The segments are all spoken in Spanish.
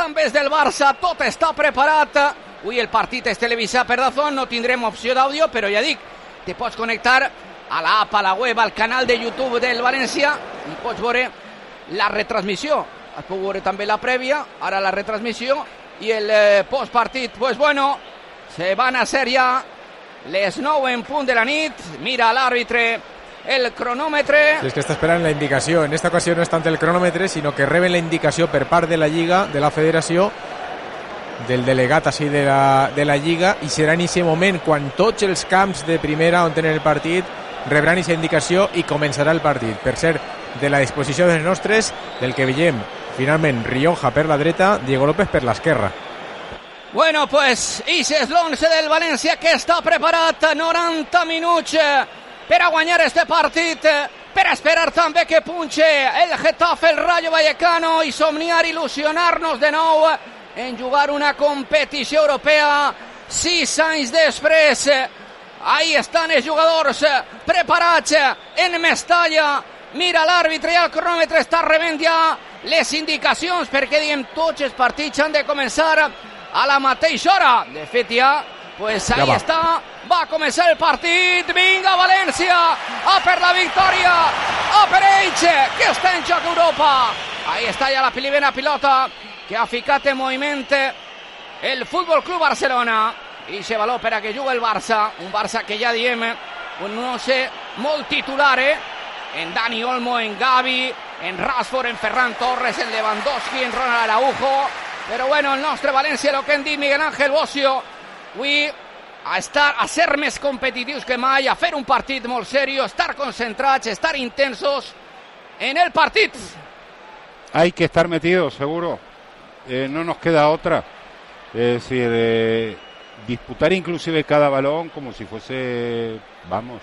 també del Barça, tot està preparat. Avui el partit és televisat per DAZN, no tindrem opció d'àudio, però ja dic, te pots connectar a l'app, a la web, al canal de YouTube del València i pots veure la retransmissió. Has pogut veure també la prèvia, ara la retransmissió i el postpartit. Pues bueno, se van a hacer ya les 9 en punt de la nit. Mira l'àrbitre el cronòmetre. Sí, és que està esperant la indicació. En esta ocasió no és tant el cronòmetre, sinó que reben la indicació per part de la Lliga, de la Federació, del delegat així de la Lliga, i serà en aquest moment quan tots els camps de primera on tenen el partit rebran aquesta indicació i començarà el partit. Per ser de la disposició dels nostres, del que veiem finalment Rioja per la dreta, Diego López per l'esquerra. Bueno, pues ix és l'11 del València que està preparat. 90 minuts per a guanyar este partit, per a esperar també que punxe el Getafe, el Rayo Vallecano i somniar, il·lusionar-nos de nou en jugar una competició europea 6 anys després. Ahí estan els jugadors preparats en Mestalla. Mira l'àrbitre i el cronòmetre està rebent ja les indicacions, perquè diem tots els partits han de començar a la mateixa hora. De fet ja, pues ahí està, va començar el partit. Vinga València, a per la victòria, a per ells, que està en joc Europa. Ahí està ja la primera pilota que ha ficat en moviment el Futbol Club Barcelona. I se valor per a que jugui el Barça, un Barça que ja diem, no sé, molt titular, en Dani Olmo, en Gavi, en Rashford, en Ferran Torres, en Lewandowski, en Ronald Araujo. Però bueno, el nostre València, el que hem dit Miguel Ángel Bocio, avui a ser més competitius que mai, a fer un partit molt seriós, estar concentrats, estar intensos en el partit. Hay que estar metidos, seguro. No nos queda otra. Es decir, disputar inclusive cada balón como si fuese, vamos,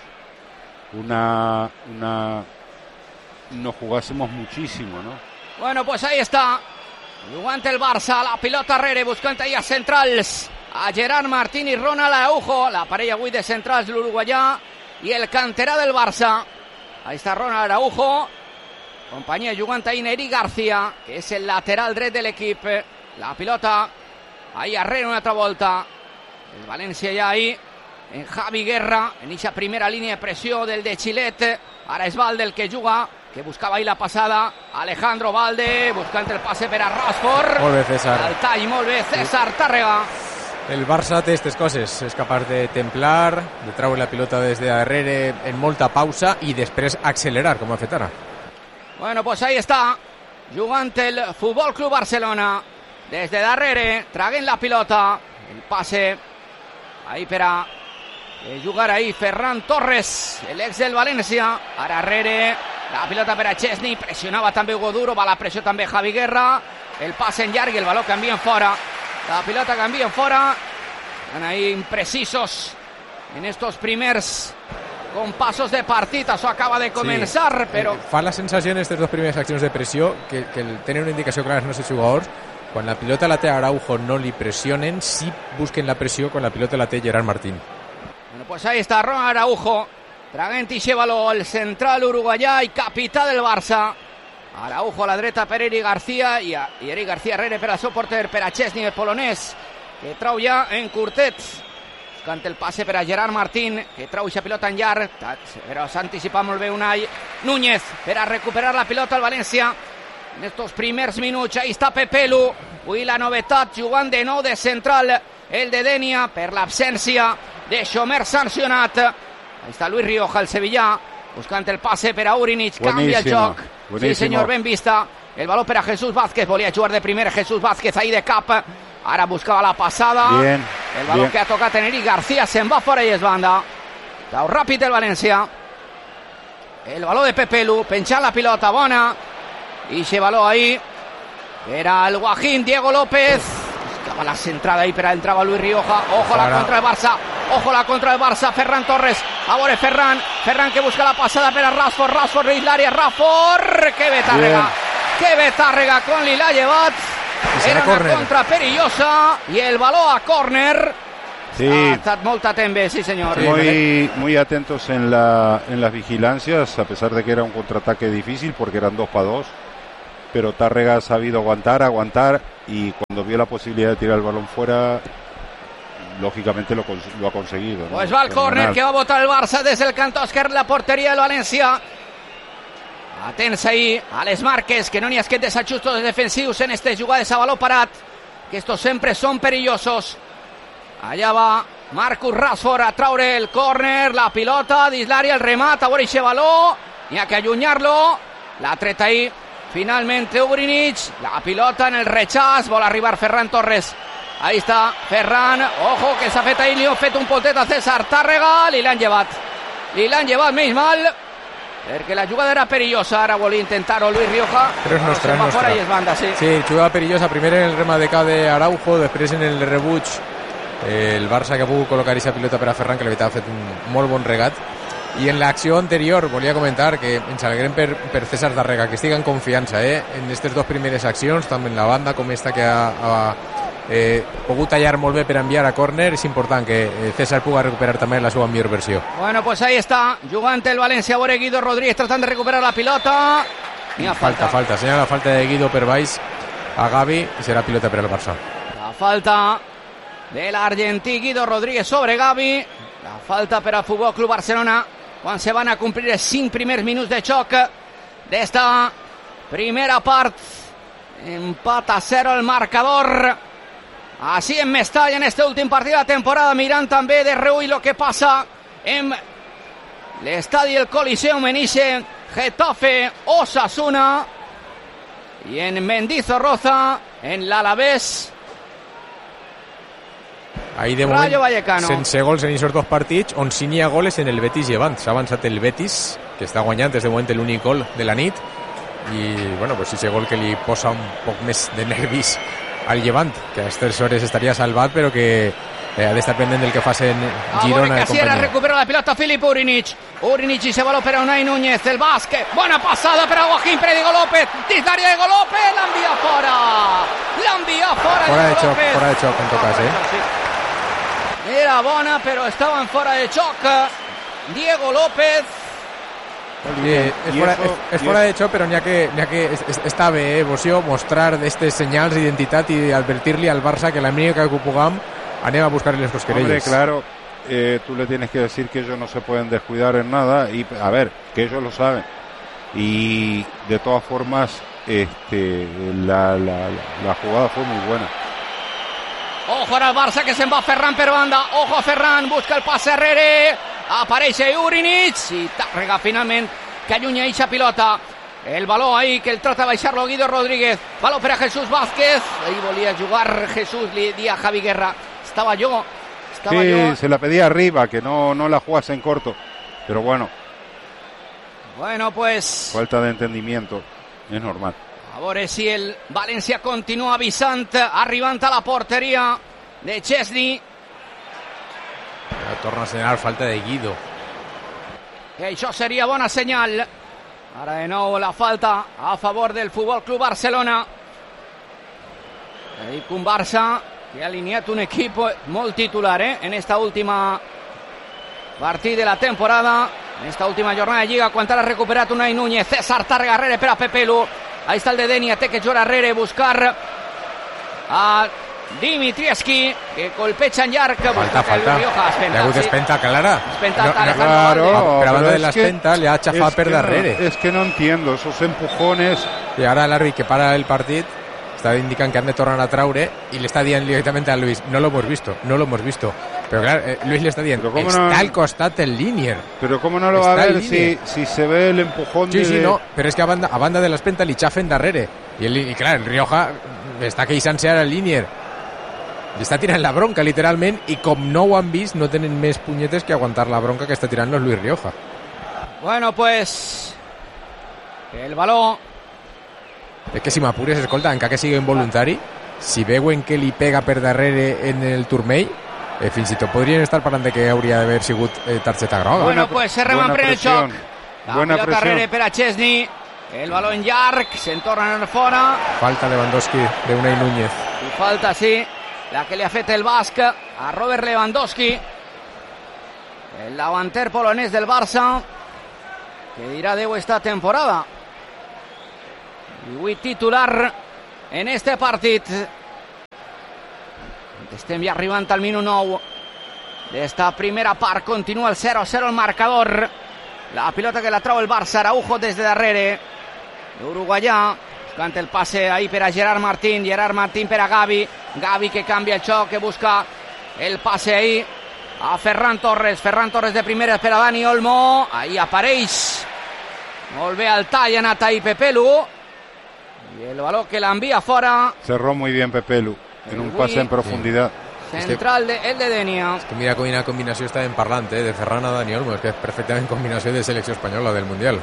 nos jugásemos muchísimo, ¿no? Bueno, pues ahí está, jugant el Barça, la pilota rere, buscant ahí a centrals, a Gerard Martín i Ronald Araujo, la parella avui de centrals, l'uruguaià i el canterà del Barça. Ahí està Ronald Araujo, companyia jugant ahí Neri García, que és el lateral dret de l'equip. La pilota ahí arrere una altra volta, el València ja ahí, en Javi Guerra, en eixa primera línia de pressió del de Chilet. Ara és Valde el que juga, que buscava ahí la passada, Alejandro Valde, buscant el passe per a Rashford. Molt bé, César. El tall, molt bé, César Tàrrega. El Barça té aquestes coses, és capaç de templar, de treure la pilota des de darrere en molta pausa i després accelerar, com ha fet ara. Bueno, pues ahí està, jugant el Futbol Club Barcelona, des de darrere, traguent la pilota, el passe, ahí per a jugar ahí Ferran Torres, l'ex del València, ara arrere, la pilota per a Chesney, pressionava també Hugo Duro, va la pressió també Javi Guerra, el passe en llarg i el baló canvia en fora, la pilota canvia en fora, estan ahí imprecisos en estos primers compassos de partit, això acaba de començar, sí, però... Fa la sensació en aquestes dues primeres accions de pressió que tenen una indicació clara els nostres jugadors. Quan la pilota la té Araujo no li pressionen, sí busquen la pressió quan la pilota la té Gerard Martín. Bueno, pues ahí está Ronald Araujo, traguent i baló, el central uruguaià i capità del Barça. Araujo a la dreta per Eric García i Eric García rere per al seu porter, per a Chesney, el polonès, que trau ja en curtet. Buscant el passe per a Gerard Martín, que trau aquesta pilota en llarg, però s'ha anticipat molt bé Unai Núñez per a recuperar la pilota al València. En estos primers minuts, ahí està Pepelu, avui la novetat, jugant de nou de central, el de Denia, per l'absència de Xomer sancionat. Ahí està Luis Rioja, el sevillà, buscant el passe per a Urinic, canvia el joc. Sí, senyor, ben vista. El baló per a Jesús Vázquez, volia jugar de primer Jesús Vázquez ahí de cap, ara buscava la passada. Bien, el baló que ha tocat en Eric García, se'n va fora i es banda. Tau ràpid el València. El baló de Pepelu, penjant la pilota, bona. Y se baló ahí. Era el Guajín, Diego López. Buscaba la centrada ahí, pero entraba Luis Rioja. Ojo la contra el Barça. Ojo la contra el Barça. Ferran Torres. Ahora Ferran. Ferran que busca la pasada per a Rashford. Rashford de Hilaria. Rashford. Que Betàrrega. Que Betàrrega con Lila llevat. Era una contra perillosa. Y el baló a córner. Sí. Ha estat molt atent bé, sí senyor. Muy atentos en las vigilancias, a pesar de que era un contraataque difícil porque eran 2 para 2. pero Tárrega ha sabido aguantar, y cuando vio la posibilidad de tirar el balón fuera, lógicamente lo ha conseguido, ¿no? Pues va al córner que va a botar el Barça desde el canto esquerre, la porteria del València. Atents ahí, Alex Márquez, que no n'hi ha aquests ajustos defensius en este jugades a baló parat, que estos sempre són perillosos. Allà va Marcus Rashford a traure el córner, la pilota dins l'àrea, el remat, a veure aquest baló, n'hi ha que allunyar-lo, l'ha tret ahí finalmente Ugrinic, la pilota en el rechaç, vol arribar Ferran Torres. Ahí està Ferran, ojo que s'ha fet ahí, li ha fet un poltet a César Tàrrega, li l'han llevat menys mal, perquè la jugada era perillosa. Ara volia intentar-ho Luis Rioja, però és nostra, se'n va fora i es banda, sí. Sí, jugada perillosa, primer en el remat de cap de Araujo, després en el rebuig el Barça que ha pogut col·locar aquesta pilota per a Ferran, que la veritat ha fet un molt bon regat. I en l'acció anterior volia comentar que ens alegrem per César Tàrrega, que estigui en confiança en aquestes dues primeres accions, tant en la banda com esta que ha pogut tallar molt bé per enviar a córner. És important que César pugui recuperar també la seva millor versió. Bueno, pues ahí está, jugant el València, veure Guido Rodríguez tratant de recuperar la pilota. Falta, senyala la falta de Guido per baix a Gavi i serà pilota per al Barça. La falta de l'argentí Guido Rodríguez sobre Gavi, la falta per al Futbol Club Barcelona quan se van a complir els 5 primers minuts de xoc d'esta primera part. Empat a 0 el marcador. Así en Mestalla, en este últim partit de la temporada, mirant també de reull lo que passa en l'estadi del Coliseum, en ixe Getafe Osasuna, i en Mendizorroza, en l'Alavés Ahí de Rayo moment, Vallecano. sense gols en aquests dos partits, on sí n'hi ha goles en el Betis Llevant. S'ha avançat el Betis, que està guanyant des de moment l'únic gol de la nit, i bueno, pues ese gol que li posa un poc més de nervis al Llevant, que a aquestes hores estaria salvat, però que ha d'estar pendent del que facin Girona i Casiera companyia. recupera la pilota Filip Ugrinic y se baló per a Unai Núñez, el bàsquet, bona passada per a Joaquín Diego López, dins l'àrea de Diego López, l'envia fora Fora de Diego xoc, López. fora de xoc en tot cas, Era bona, però estaven fora de xoc. Diego López. És fora de xoc, però n'hi ha que està bé, Boció, mostrar d'aquestes senyals d'identitat i advertir-li al Barça que la mínima que puguem anem a buscar les cosquerelles. Hombre, claro, tú le tienes que decir que ellos no se pueden descuidar en nada, y a ver, que ellos lo saben, y de todas formas la jugada fue muy buena. Ojo ara el Barça, que se'n va Ferran per banda. Ojo a Ferran, busca el passe Herrera, apareix Ugrinic i Tàrrega finalment que allunya eixa pilota. El baló ahí, que el trata de baixar-lo Guido Rodríguez. Baló per a Jesús Vázquez. Ahí volia jugar Jesús, li dia a Javi Guerra. Estaba yo. Se la pedía arriba, que no la jugase en corto, pero bueno. Bueno, pues Falta de entendimiento, es normal. a veure si el València continua avisant, arribant a la porteria de Chesney. Torna a assenyalar falta de Guido. I això seria bona senyal. Ara de nou la falta a favor del Futbol Club Barcelona. Dic un Barça que ha alineat un equip molt titular en esta última partit de la temporada, en esta última jornada de Lliga, quan ha recuperat Unai Núñez. César Tàrrega Herrera per a Pepe Lu. Ahí està el de Denia, té que jugar Herrera, buscar a Dimitrievski, que colpeja en llarg. Falta. Hi ha hagut espenta clara. Claro, per a banda de es l'espenta li ha xafat per darrere. Es que no entiendo esos empujones. I ara l'àrbit que para el partit està indicant que han de tornar a traure i le està dient directament a Luis, no lo hemos visto. Però clar, Luis le està dient, està al costat del línier. Pero cómo no lo va a ver si se ve el empujón. Sí, no, però és que a banda de l'espenta li xafen darrere. I clar, el Rioja està queixant-se ara al línier. Li està tirant la bronca, literalment, i com no ho han vist, no tenen més punyetes que aguantar la bronca que està tirant-los Luis Rioja. Bueno, pues el baló. És que si m'apures, escolta, encara que sigui involuntari, si veuen que li pega per darrere en el turmell, fins i tot podrien estar parlant de que hauria d'haver sigut targeta groga. Bueno, pues se remanprèn el xoc. La buena pilota presión. Herrera per a Chesney. El balón llarg, se'n tornen fora. Falta Lewandowski de Unai Núñez. I falta, sí, la que li ha fet el basc a Robert Lewandowski, el davanter polonès del Barça, que dirà adeu esta temporada. i avui titular en este partit. Estem ja arribant al minut 9 d'esta primera part. Continua el 0-0 el marcador. La pilota que la trau el Barça. Araujo des de darrere, l'uruguaià, buscant el passe ahí per a Gerard Martín. Gerard Martín per a Gavi. Gavi que canvia el xoc, que busca el passe ahí a Ferran Torres. Ferran Torres de primera per a Dani Olmo. Ahí apareix molt bé el tall, ha anat ahí Pepelu, y el balón que la envía fora. Cerró muy bien Pepelu en un pase en profundidad. Central el de Denia. És que mira, quina combinació està ben parlant, de Ferran a Dani Olmo, és que és perfectament combinació de selecció espanyola del Mundial.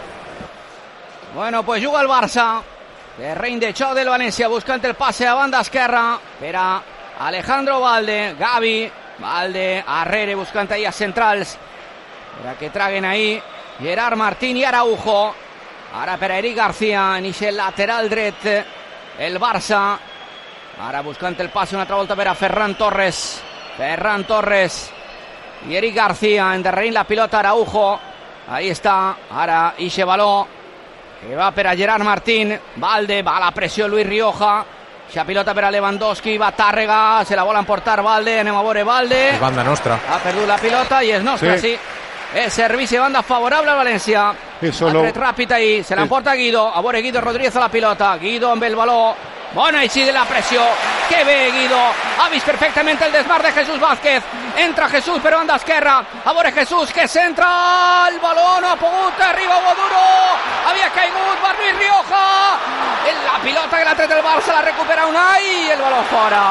Bueno, pues juga el Barça. Terreny de xoc del València, buscant el passe a banda esquerra per a Alejandro Valde. Gavi, Valde, Arrere, buscant ahí a centrals per a que traguen ahí Gerard Martín i Araujo. Ara per a Eric García, en el lateral dret el Barça. Ara buscant el passe una altra volta per a Ferran Torres. Ferran Torres i Eric García, endarrerint la pilota Araujo. Ahí està, ara ixe baló que va per a Gerard Martín. Valde, va a la pressió Luis Rioja. Ixa pilota per a Lewandowski, va Tàrrega, se la vol emportar Valde, anem a veure Valde. És banda nostra. Ha perdut la pilota i és nostra, sí. El servici de banda favorable al València. Ha tret ràpid ahí, se l'emporta Guido. A veure Guido Rodríguez a la pilota. Guido amb el baló. Bona així de la pressió. Que bé Guido. Ha vist perfectament el desmar de Jesús Vázquez. Entra Jesús per banda esquerra. A veure Jesús que centra. El baló no ha pogut. Arriba Hugo Duro. Havia caigut Luis Rioja. La pilota que l'ha tret el Barça la recupera Unai. El baló fora.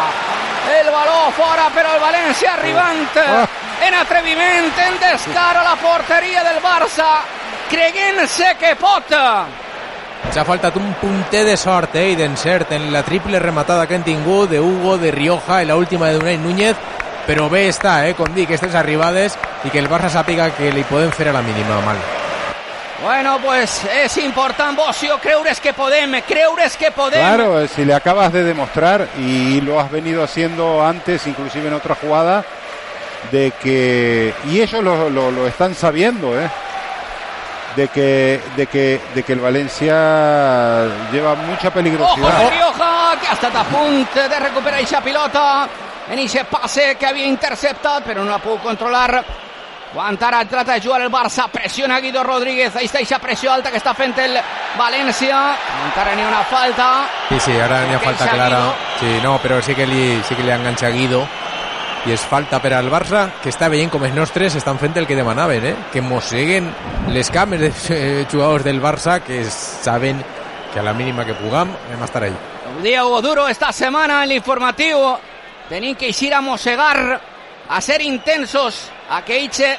El baló fora, però el València arribant en atreviment, en descar a la porteria del Barça, creient-se que pot. Ens ha faltat un punter de sort i d'encert en la triple rematada que han tingut de Hugo, de Rioja i l'última de Unai Núñez, però bé està, com dic, aquestes arribades i que el Barça sàpiga que li podem fer a la mínima mal. Bueno, pues es important, Bocio, creures que podem. Claro, si le acabas de demostrar, y lo has venido haciendo antes, inclusive en otra jugada, de que, y ellos lo están sabiendo, de que el Valencia lleva mucha peligrosidad. Ojo, Rioja, que ha estat a punt de recuperar aquesta pilota en aquest passe que havia interceptat, però no la puc controlar. Quan ara trata de jugar el Barça, pressiona Guido Rodríguez, ahí està aquesta pressió alta que està fent el València. Encara n'hi ha una falta. Sí, ara n'hi ha falta clara. Sí, no, però sí que li enganxa Guido. I és falta per al Barça, que està veient com els nostres estan fent el que demanaven, que mosseguen les cames dels jugadors del Barça, que saben que a la mínima que puguem anem a estar ahí. Ho dia Hugo Duro esta setmana en l'informatiu. Tenim que eixir a mossegar, a ser intensos, a que Iche.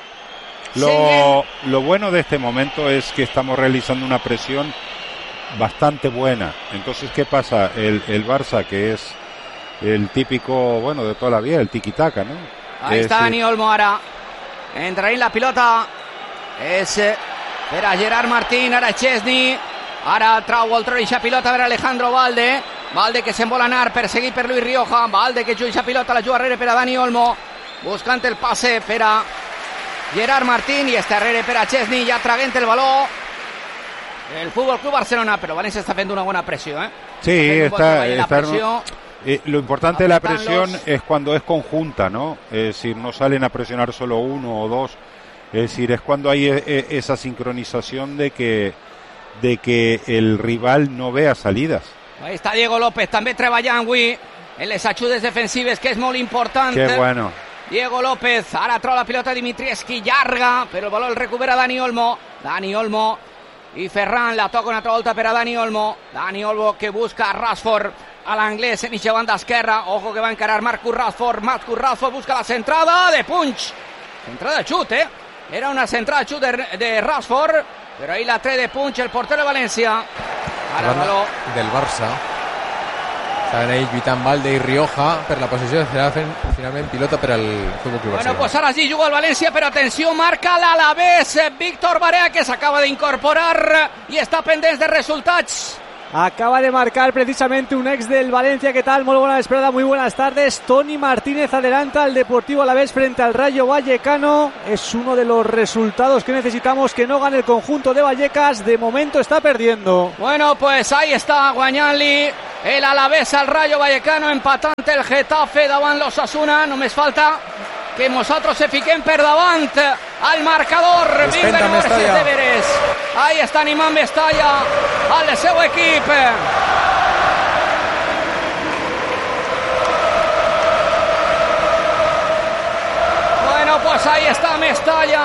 Lo bueno de este momento es que estamos realizando una presión bastante buena. Entonces, ¿qué pasa? El Barça, que es el típico, bueno, de toda la vida, el tiki-taka, ¿no? Ahí está Dani Olmo ara. Entra ahí la pilota. És per a Gerard Martín, ara Chesney. Ara trau el tro i pilota per Alejandro Valde. Valde que se'n vol anar, perseguit per Luis Rioja. Valde que juga aquesta pilota, la juga darrere per a Dani Olmo. Buscant el passe per a Gerard Martín i està darrere per a Chesney, ja traguent el baló el Fútbol Club Barcelona, però València està fent una bona pressió, Sí, está lo importante de la presión es cuando es conjunta, ¿no? Es decir, no salen a presionar solo uno o dos, es decir, es cuando hay esa sincronización de que el rival no vea salidas. Ahí está Diego López, també treballant avui en les ajudes defensives, que és molt important. Qué bueno. Diego López, ara troba la pilota Dimitrievski, llarga, però el baló el recupera Dani Olmo. Dani Olmo i Ferran, la toca una altra volta per a Dani Olmo. Dani Olmo que busca a Rashford a l'anglès en eixa banda esquerra. Ojo que va encarar Marcus Rashford. Marcus Rashford busca la centrada de punch. Centrada de xut, Era una centrada de xut de Rashford, però ahí la tre de punch el portero de València. Ara el baló del Barça. Estaven ahí lluitant Valde i Rioja per la posició, serà finalment pilota per al Fútbol Club Barcelona. Bueno, pues ara sí juga el València, però atenció, marca l'Alavés. Víctor Barea, que s'acaba d'incorporar i està pendent de resultats. Acaba de marcar precisamente un ex del Valencia. ¿Qué tal? Muy buena esperada, muy buenas tardes. Toni Martínez adelanta al Deportivo Alavés frente al Rayo Vallecano. Es uno de los resultados que necesitamos, que no gane el conjunto de Vallecas. De momento está perdiendo. Bueno, pues ahí está Guañali, el Alavés al Rayo Vallecano, empatante el Getafe davant l'Osasuna. Només falta que nosaltres se fiquem per davant al marcador. Vinga, García de Veres. Ahí està animant Mestalla al seu equip. Bueno, pues ahí está Mestalla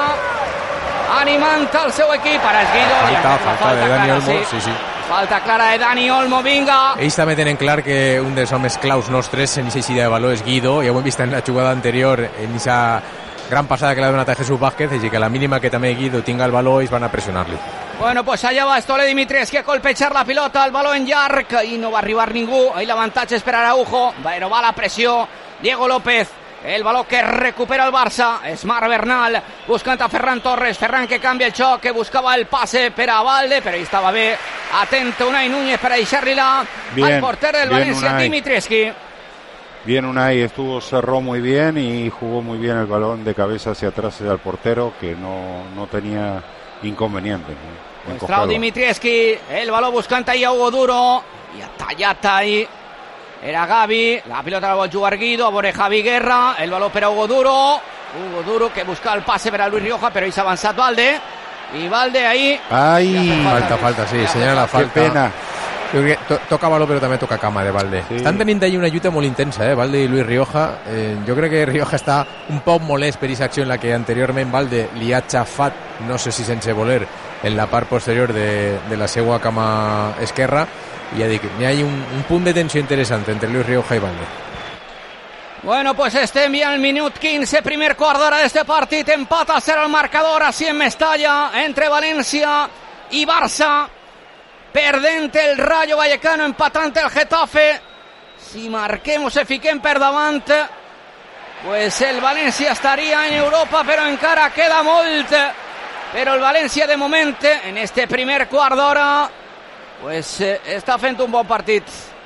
animant al seu equip. Ara és Guido. Falta de Dani Olmo, sí. Falta clara de Dani Olmo, vinga. Ells també tenen clar que un dels homes claus nostres en aquesta eixida de valor és Guido. Ja ho hem vist en la jugada anterior, en aquesta gran passada que l'ha donat a Jesús Vázquez, així que a la mínima que també Guido tinga el valor ells van a pressionar-li. Bueno, pues allá va Stole Dimitrescu a colpejar la pilota, el baló en llarg i no va arribar ningú. Ahí l'avantatge és per Araujo. Bueno, va la pressió. Diego López. El baló que recupera el Barça. Es Marc Bernal buscant a Ferran Torres. Ferran que canvia el xoc, que buscava el passe per a Valde, però ahí estava bé. Atento Unai Núñez para deixar-li-la al porter del Valencia, Dimitrescu. Bien Unai, cerró muy bien y jugó muy bien el balón de cabeza hacia atrás al portero, que no tenía inconveniente. Mostrado Dimitrescu, el balón buscant ahí a Hugo Duro i ha tallat ahí. Era Gavi, la pilota la vol jugar Guido, a veure Javi Guerra, el baló per a Hugo Duro que busca el passe per a Luis Rioja, però ahí s'ha avançat Valde, i Valde ahí... Ai, falta, sí, senyala la falta. Qué pena. Jo crec que toca baló però també toca cama de Valde. Sí. Estan tenint ahí una lluita molt intensa, Valde i Luis Rioja. Jo crec que Rioja està un poc molest per aquesta acció en la que anteriorment Valde li ha xafat, no sé si sense voler, en la part posterior de la seva cama esquerra. Y ya dic, hay un punt de tensió interessant entre Luis Rioja y Valde. Bueno, pues estem ja al minut 15, primer quart d'hora d'este partit. Empat a 0 el marcador, así en Mestalla, entre Valencia y Barça. Perdente el Rayo Vallecano, empatante el Getafe. Si marquemos se fiquem per davant, pues el Valencia estaría en Europa, però encara queda molt. Però el Valencia de moment, en este primer quart d'hora, pues està fent un bon partit,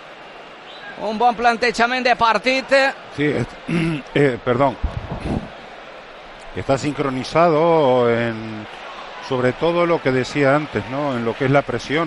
un bon plantejament de partit. Sí, perdón, está sincronizado sobre todo lo que decía antes, ¿no? En lo que es la presión.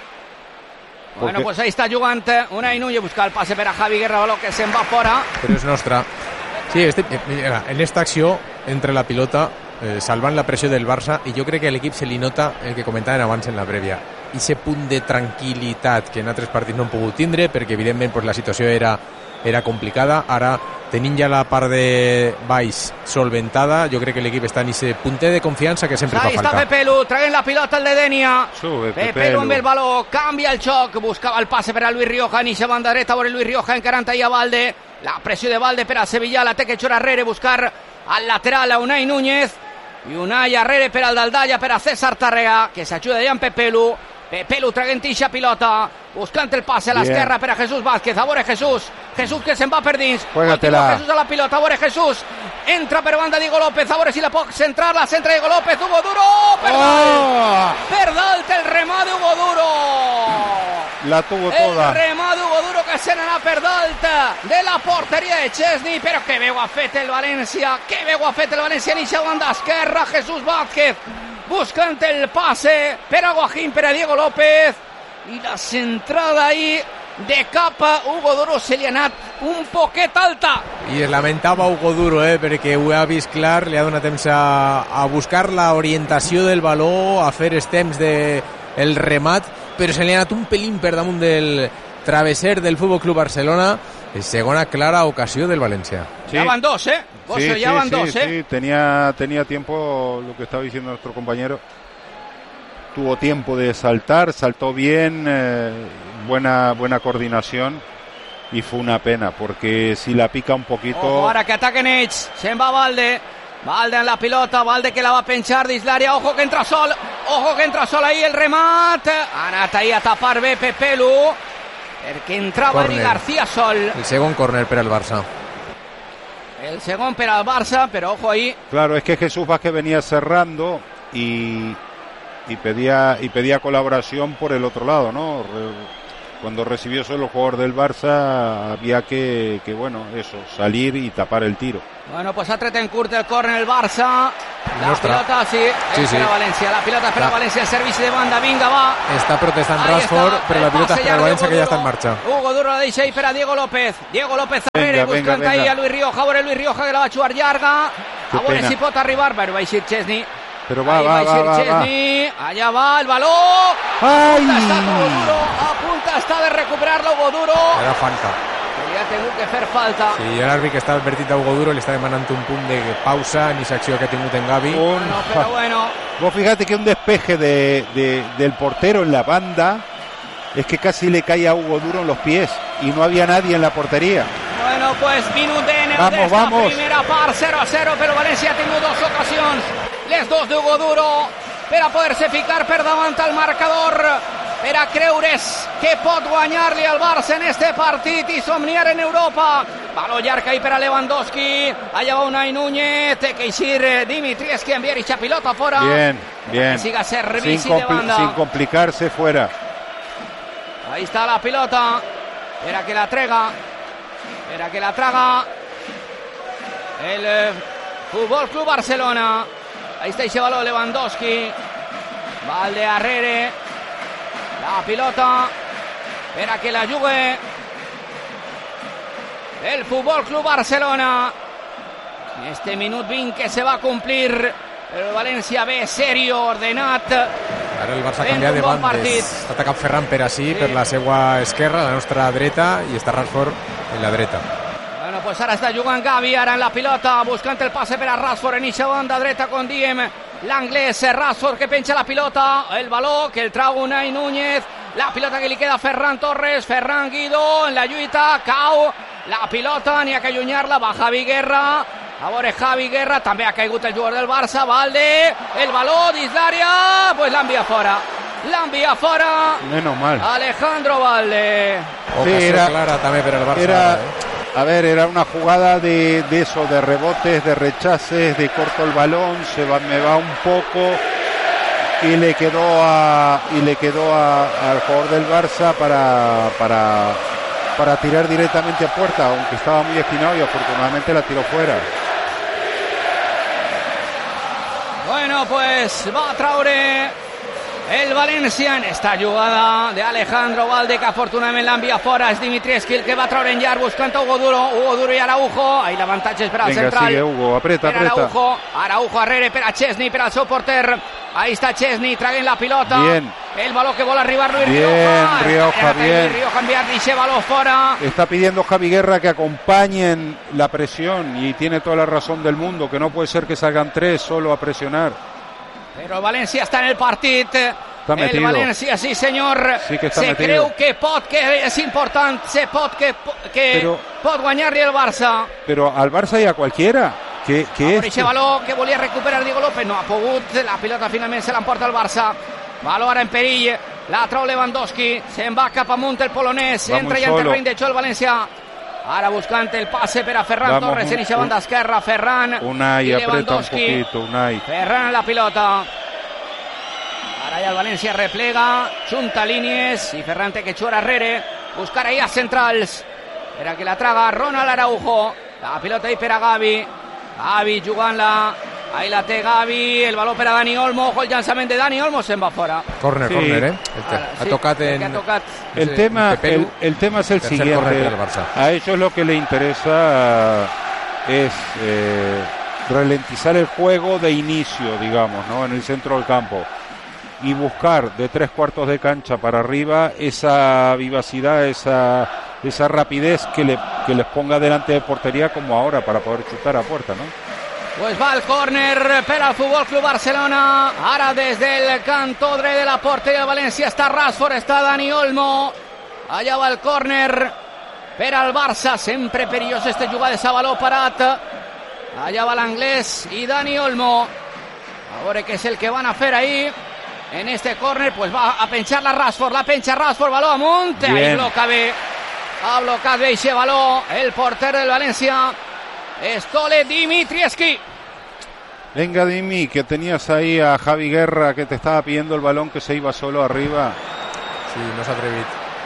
Bueno, pues ahí está jugant Unai Núñez, busca el passe per a Javi Guerra, baló que se'n va fora. Però és nostra. Sí, en esta acció entre la pilota, salvant la pressió del Barça, i jo crec que a l'equip se li nota el que comentaven abans en la prèvia, i ese punt de tranquil·litat que en altres partits no han pogut tindre, perquè evidentment pues, la situació era complicada. Ara, tenint ja la part de baix solventada, jo crec que l'equip està en ese punter de confiança que sempre fa falta. Ahí està Pepelu, traient la pilota el de Denia. Pepelu amb el baló, canvia el xoc, buscava el passe per a Luis Rioja, en eixa banda dreta, veure Luis Rioja encarant ahí a Valde. La pressió de Valde per a Sevilla, la té que echar arrere, buscar al lateral a Unai Núñez. I Unai arrere per al Daldalla, per a César Tàrrega, que s'ajuda ja en Pepelu. Pepelu traient eixa pilota, buscant el passe a l'esquerra per a Jesús Vázquez. A veure Jesús que se'n va per dins. Juégatela. Jesús a la pilota, a veure Jesús. Entra per banda Diego López, a veure si la pot centrar, la centra Diego López. Hugo Duro, per dalt el remat de Hugo Duro. La tuvo toda. El remat de Hugo Duro que se n'anà per dalt de la porteria de Chesney, però que bé ho ha fet el València, en eixa banda esquerra. Jesús Vázquez buscant el passe per a Guajín, per a Diego López, i la centrada ahí de capa. Hugo Duro se li ha anat un poquet alta. I es lamentava Hugo Duro, perquè ho ha vist clar, li ha donat temps a buscar la orientació del baló, a fer els temps del remat, però se li ha anat un pelín per damunt del travesser del Fútbol Club Barcelona. Segona clara ocasió del València. Sí. Ya van dos, Sí, tenía tiempo, lo que estaba diciendo nuestro compañero. Tuvo tiempo de saltó bien, buena coordinación, y fue una pena, porque si la pica un poquito... Ojo, ara que ataquen ells, se'n va Valde en la pilota, Valde que la va penjar dins l'àrea, ojo que entra sol ahí el remat, ha anat ahí a tapar bé Pepelu, perquè entrava Eric García sol. El segon córner per al Barça. El segon per al Barça, però ojo ahí. Claro, es que Jesús Vázquez venía cerrando y y pedía colaboración por el otro lado, ¿no? Cuando recibió solo el jugador del Barça había que salir y tapar el tiro. Bueno, pues ha Tretencourt el córner el Barça. La pelota, sí. Valencia. La pelota espera Valencia, el servicio de banda, vinga, va. Está protestando Rashford, pero la pelota espera Valencia, que ya está en marcha. Hugo Duro la deixa ahí para Diego López. Diego López Arrere, buscant ahí a Luis Rioja. Veure Luis Rioja que la va a jugar llarga. A veure si pot arribar. Però va eixir Chesney. Pero va. Allá va el balón. ¡Ay! A punta está de recuperarlo Hugo Duro. Era falta. Ja ha tingut que fer falta. Sí, l'àrbit que està advertit a Hugo Duro li està demanant un punt de pausa ni secció que ha tingut en Gavi. Pero bueno. Vos fíjate que un despeje del portero en la banda es que casi le cae a Hugo Duro en los pies y no había nadie en la portería. Bueno, pues minut vamos. Primera part 0-0, però València ha tingut dues ocasions, les dos d'Hugo Duro, per a poder-se ficar per davant al marcador, per a creure's que pot guanyar-li al Barça en este partit i somniar en Europa. Baló llarg ahí per a Lewandowski, allà va Unai Núñez, té que eixir Dimitrievski, enviar ixa pilota fora. Bien. Siga servici de banda. Sin complicarse, fuera. Ahí está la pilota, per que la traga el Fútbol Club Barcelona. Ahí está ese balón Lewandowski, Valde Arrere, la pilota, per que la jugue el Fútbol Club Barcelona. En este minut 20 que se va a cumplir, el València ve serio, ordenat. Ara el Barça canvia de bandes. Està atacant Ferran per així, per la seva esquerra, la nostra dreta, i està Rashford en la dreta. Bueno, pues ara està jugant Gavi, ara en la pilota, buscant el passe per a Rashford, en eixa banda dreta con Diem, l'anglès Rashford que penja la pilota, el baló que el trau Unai Núñez, la pilota que li queda a Ferran Torres, Ferran Guido en la lluita, cau la pilota, n'hi ha que allunyar-la, va Javi Guerra. A veure Javi Guerra, també ha caigut el jugador del Barça, Valde, el baló dins l'àrea, pues l'envia fora. Menos mal. Alejandro Valde. Ocasió clara també per al Barça. Era una jugada de eso, de rebotes, de rechaces, de corto el balón, me va un poco y le quedó al jugador del Barça para tirar directamente a puerta, aunque estaba muy esquinado y afortunadamente la tiró fuera. Bueno, pues va a traure el València en esta jugada de Alejandro Valde, que afortunadament l'envia fora. És Dimitrievski el que va traure en llarg buscant a Hugo Duro i Araujo. Ahí l'avantatge és per al central. Sigue Hugo, apreta. Araujo Arrere per a Chesney, per al seu porter. Ahí está Chesney traient la pilota. Bien. El baló que vol arribar Luis Rioja. Bien. Rioja enviar dice balón fora. Está pidiendo Javi Guerra que acompañen la presión y tiene toda la razón del mundo, que no puede ser que salgan tres solo a presionar. Però el València està en el partit. Està metido. El València, sí senyor, sí que se creu que pot, que és important, pot guanyar-li el Barça. Però al Barça i a qualquiera. Aquest baló que volia recuperar Diego López no ha pogut, la pilota finalment se l'emporta el Barça. Baló ara en perill, la trau Lewandowski, se'n va cap amunt el polonès, entra ja en terreny de joc el València. Ara buscant el passe per a Ferran Torres en eixa banda esquerra, Ferran Unai, i Lewandowski. Un poquito, Unai. Ferran en la pilota. Ara ja el València replega, junta línies i Ferran té que xuar arrere, buscar ahí a centrals per a que la traga Ronald Araujo. La pilota ahí per a Gavi jugant-la, ahí la té Gavi, el baló per a Dani Olmo, ojo el llançament de Dani Olmo, se'n va fora. Corner, ha tocat el tema es el siguiente, a ellos lo que le interesa es ralentizar el juego de inicio, digamos, ¿no? En el centro del campo y buscar de 3/4 de cancha para arriba esa vivacidad, esa rapidez que les ponga delante de portería como ahora para poder chutar a puerta, ¿no? Pues va el córner per al Futbol Club Barcelona. Ara des del cantó dret de la porteria de València està Rashford, està Dani Olmo. Allà va el córner per al Barça, sempre perillós este jugada de baló parat. Allà va l'anglès i Dani Olmo. A veure què és el que van a fer ahí. En este córner pues va a penchar la Rashford, baló amunt, ahí bloca bé. Ha blocat bé ese baló el porter del València, Stole Dimitrievski. Venga, Dimi, que tenías ahí a Javi Guerra que te estava pidiendo el balón, que se iba solo arriba. Sí, no s'ha atrevit.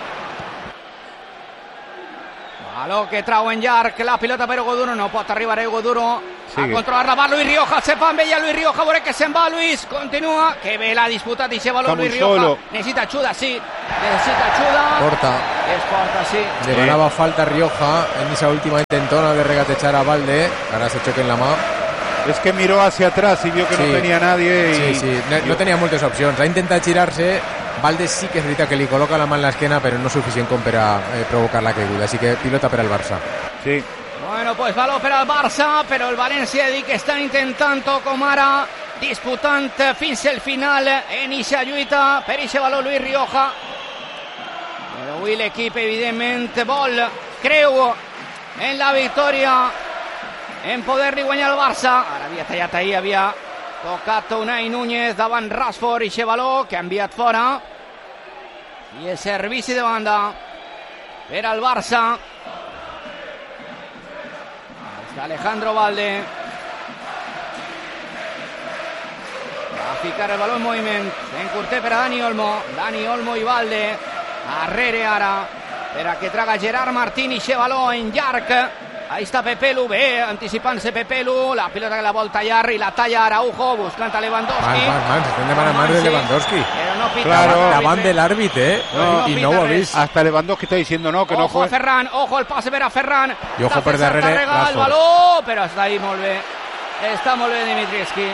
Baló que trau en llarg, la pilota per Hugo Duro, no pot arribar Hugo Duro a controlar-la, va Luis Rioja, se fa amb ella Luis Rioja, veurem que se'n va Luis, continua, que bé l'ha disputat i se baló Luis Rioja, solo. necessita ajuda, sí, necessita ajuda. Porta. Es porta, sí. Demanaba falta Rioja en esa última intentona de regatechar a Valde. Ahora se choque en la mà. Es que miró hacia atrás y vio que no tenía nadie. Sí. No tenía moltes opcions. Ha intentat girar-se. Valde sí que és veritat que li col·loca la mà en l'esquena, però no suficient com per a provocar la caiguda. Així que pilota per al Barça. Sí. Bueno, pues baló per al Barça, però el València dic que estan intentant com ara, disputant fins al final en eixa lluita per eixe baló Luis Rioja. Però avui l'equip evidentment vol, creu en la victòria, en poder-li guanyar el Barça. Ara havia tallat ahir, havia tocat Unai Núñez davant Rashford i Chevaló, que ha enviat fora. I el servici de banda per al Barça. Està Alejandro Valde. Va a ficar el baló en moviment. En curter per a Dani Olmo. Dani Olmo i Valde. Arrere ara per a que traga Gerard Martín i Chevaló en llarg. Ahí está Pepelu, bé, anticipant-se Pepelu, la pilota que la vol tallar i la talla Araujo, buscant a Lewandowski. Se estan demanant más de Lewandowski. Pero no pita. Claro. Davant de l'àrbit, y no ho ha vist. Hasta Lewandowski está diciendo no, que no Ojo a juegue. Ferran, ojo el pase per a Ferran. I ojo per darrere, el Rashford. baló, però està ahí molt bé. Està molt bé Dimitrievski.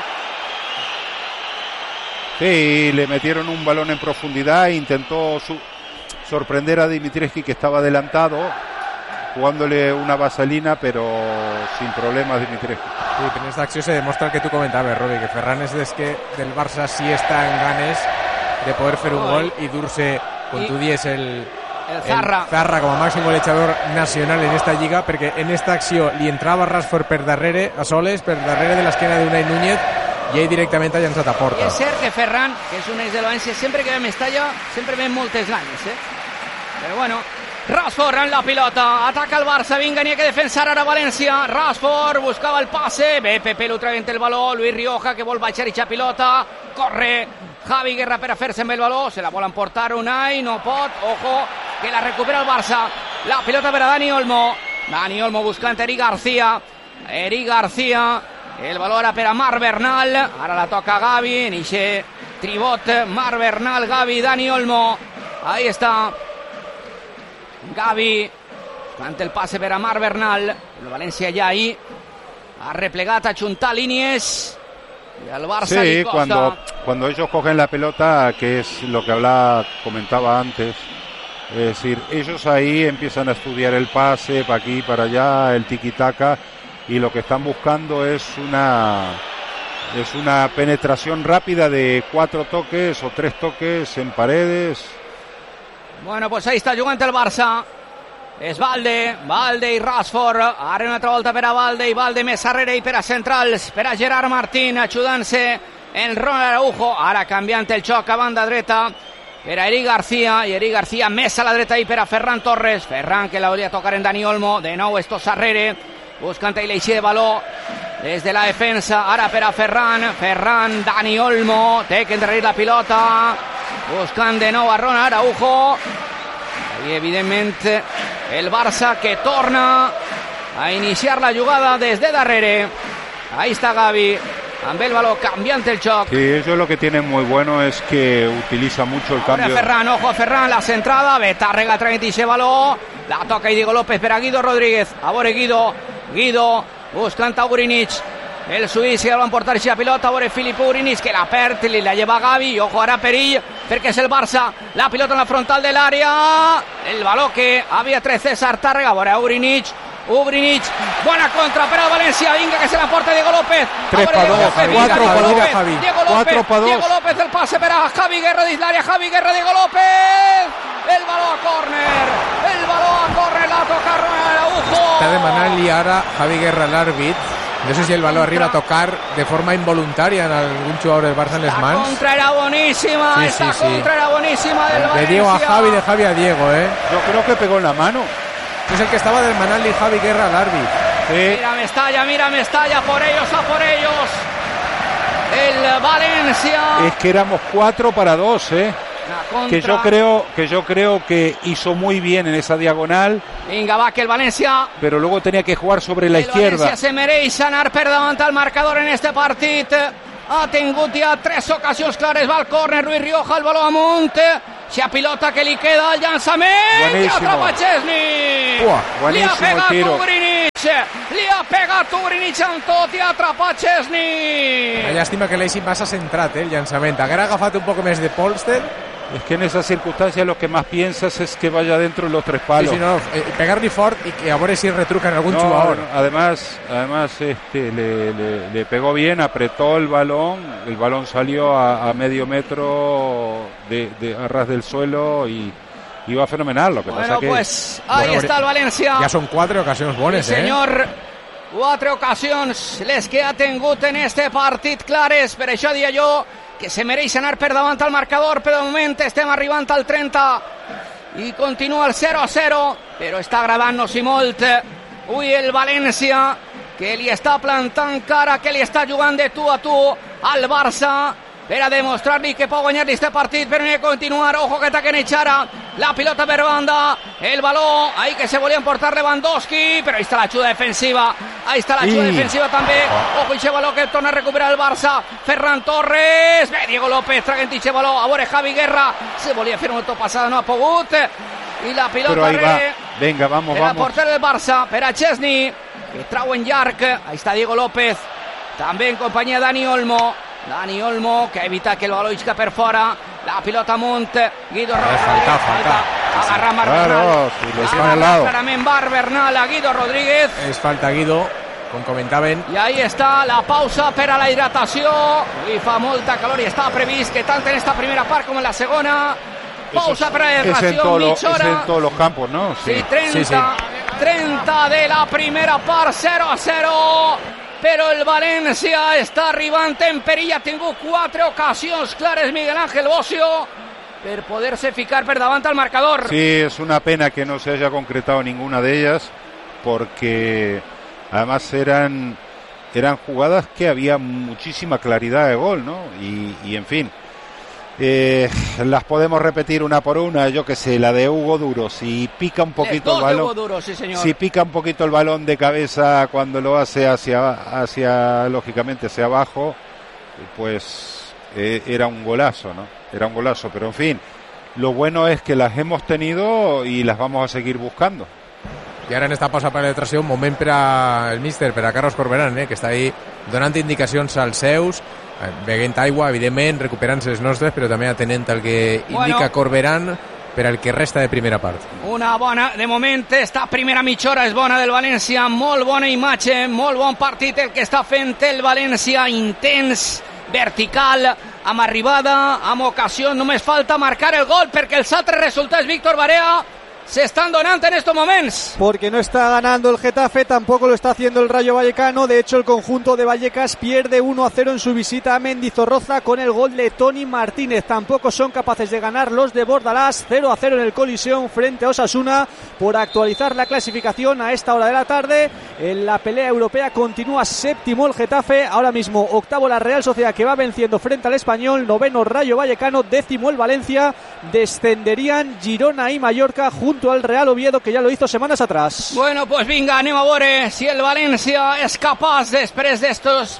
Sí, le metieron un balón en profundidad e intentó sorprender a Dimitrievski, que estaba adelantado, jugándole una vaselina, pero sin problemas Dimitrievski. Sí, pero en esta acció se demostra el que tú comentabas, Robi, que Ferran és des que del Barça sí està en ganes de poder fer un gol i dur-se, com tu dies, el Zarra com a màxim golejador nacional en esta lliga, perquè en esta acció li entrava Rashford per darrere, a soles, per darrere de l'esquena d'Unai Núñez, i ell directament ha llançat a porta. I és cert que Ferran, que és un ex del València, sempre que ve a Mestalla, sempre ve moltes ganes, Però bueno, Rashford en la pilota, ataca el Barça, vinga, n'hi ha que defensar ara València. Rashford buscava el passe, bé, Pepe lo traient el baló, Luis Rioja que vol baixar eixa pilota, corre Javi Guerra per a fer-se amb el baló, se la volen portar Unai, no pot, ojo, que la recupera el Barça, la pilota per a Dani Olmo buscant Eric García, el baló era per a Marc Bernal, ara la toca Gavi, en eixe tribot, Marc Bernal, Gavi, Dani Olmo, ahí està Gavi, canta el passe per a Marc Bernal, el València ja ahí ha replegat a juntar línies y al Barça sí, cuando ellos cogen la pelota, que es lo que comentaba antes, es decir, ellos ahí empiezan a estudiar el pase para aquí, para allá, el tiki-taka, y lo que están buscando es una penetración rápida de 4 toques o 3 toques en paredes. Bueno, pues ahí està jugant el Barça. És Valde i Rashford. Ara una altra volta per a Valde i Valde més arrere i per a centrals, per a Gerard Martín, ajudant-se en Ronald Araujo. Ara canviant el xoc a banda dreta per a Eric García, i Eric García més a la dreta i per a Ferran Torres. Ferran que la volia tocar en Dani Olmo. De nou estos arrere, buscant el eixir de baló des de la defensa. Ara per a Ferran, Dani Olmo, té que endarrerir la pilota, buscant de nou a Ronald Araujo. I evidentment el Barça que torna a iniciar la jugada des de darrere. Ahí está Gavi amb el baló, canviant el xoc. Sí, ellos lo que tienen muy bueno es que utiliza mucho el cambio. Ferran, ojo a Ferran, la centrada, Betàrrega traient ese baló, la toca Diego López per a Guido Rodríguez. A veure Guido buscant a Ugrinic, el suís que el van portar aquesta pilota, a veure Filip Ugrinic que la perd, li la lleva Gavi, i ojo ara perill, perquè és el Barça, la pilota en la frontal de l'àrea, el baló que havia tret César Tàrrega, a veure Ugrinic, buena contra per al València, vinga que se la porta Diego López, 3 para 2, 4 para 2, Javi, 4 para 2, Diego López el pase per a Javi Guerra dins l'àrea, Diego López, el baló a córner, la toca Ronald Araujo. Está demanant-li ara Javi Guerra l'àrbit. No sé si el baló arriba a tocar de forma involuntaria en algún jugador del Barça en les mans. Esta contra era bonísima, del València. De Diego a Javi, de Javi a Diego, Yo creo que pegó en la mano. Es el que estaba demanant-li Javi Guerra al árbitro. Sí. Mira Mestalla, por ellos, el Valencia. Es que éramos 4-2, que yo creo que hizo muy bien en esa diagonal. Vinga, va, que el Valencia. Pero luego tenía que jugar sobre la izquierda. El Valencia se mereix anar per davant al marcador en este partit. Ha tingut ja 3 ocasions clares, va al córner Ruiz Rioja, el baló amunt, si pilota que li queda el llançament, i atrapa Chesney. Li ha pegat Ugrinic amb tot i ha atrapat Chesney. Una llàstima que l'hagi massa centrat, el llançament. Haguera agafat un poc més de pòlster. Es que en esas circunstancias lo que más piensas es que vaya dentro de los 3 palos. Sí, no, pegar-li fort y que a ver si retrucan algún jugador. Además le pegó bien, apretó el balón salió a medio metro a ras del suelo y iba fenomenal. Lo que pasa que pues ahí está el Valencia. Ya son 4 ocasiones bones, sí, senyor. 4 ocasions les que ha tingut en este partit clares, per això dia jo que se mereix anar per davant al marcador, però de moment estem arribant al 30 i continua el 0-0, però està agradant-nos-hi molt avui el València, que li està plantant cara, que li està jugant de tu a tu al Barça per a demostrar-li que pot guanyar este partit, però no ha de continuar. Ojo que ataquen Echara, la pilota per banda, el baló, ahí que se volia emportar Lewandowski, però ahí està l'ajuda defensiva, defensiva també. Ojo, ixe baló que torna a recuperar el Barça, Ferran Torres, bé, Diego López traguent ixe baló, a veure Javi Guerra, se volia fer una passada, no ha pogut, i la pilota venga, vamos. El porter del Barça per a Chesney, que trau en llarg, ahí està Diego López, també en companyia de Dani Olmo, que evita que el baló isca per fora, la pilota amunt, Guido Rodríguez, agarra Marc Bernal, clarament Marc Bernal a Guido Rodríguez. És falta Guido, com comentaven. I ahí està la pausa per a la hidratació, avui fa molta calor i està previst que tant en esta primera part com en la segona. Pausa per a la hidratació, mitja hora. Es en todos los campos, ¿no? Sí, 30 de la primera part, 0-0. Però el València està arribant en perill, ha tingut 4 ocasions clares Miguel Ángel Bocio per poder-se ficar per davant al marcador. Sí, es una pena que no se haya concretado ninguna de ellas, porque además eran jugadas que había muchísima claridad de gol, ¿no? Y en fin, las podemos repetir una por una. Yo que sé, la de Hugo Duro, si pica un poquito el balón, si pica un poquito el balón de cabeza cuando lo hace hacia lógicamente hacia abajo, pues era un golazo, ¿no? Era un golazo, pero en fin, lo bueno es que las hemos tenido y las vamos a seguir buscando. I ara en esta pausa per la hidratació un moment per al míster, per a Carlos Corberán, que està ahí donant indicacions als seus, beguent aigua, evidentment, recuperant-se les nostres, però també atenent al que indica Corberán per al que resta de primera part. Una bona, de moment, esta primera mitja hora és bona del València, molt bona imatge, molt bon partit el que està fent el València, intens, vertical, amb arribada, amb ocasió, només falta marcar el gol perquè els altres resultats, Víctor Barea, se están donando en estos momentos. Porque no está ganando el Getafe, tampoco lo está haciendo el Rayo Vallecano. De hecho, el conjunto de Vallecas pierde 1-0 en su visita a Mendizorroza con el gol de Toni Martínez. Tampoco son capaces de ganar los de Bordalás, 0-0 en el Coliseum frente a Osasuna. Por actualizar la clasificación a esta hora de la tarde, en la pelea europea continúa séptimo el Getafe, ahora mismo octavo la Real Sociedad, que va venciendo frente al Español, noveno Rayo Vallecano, décimo el Valencia. Descenderían Girona y Mallorca junto al Real Oviedo, que ya lo hizo semanas atrás. Bueno, pues vinga, anem a veure si el València és capaç, després d'estos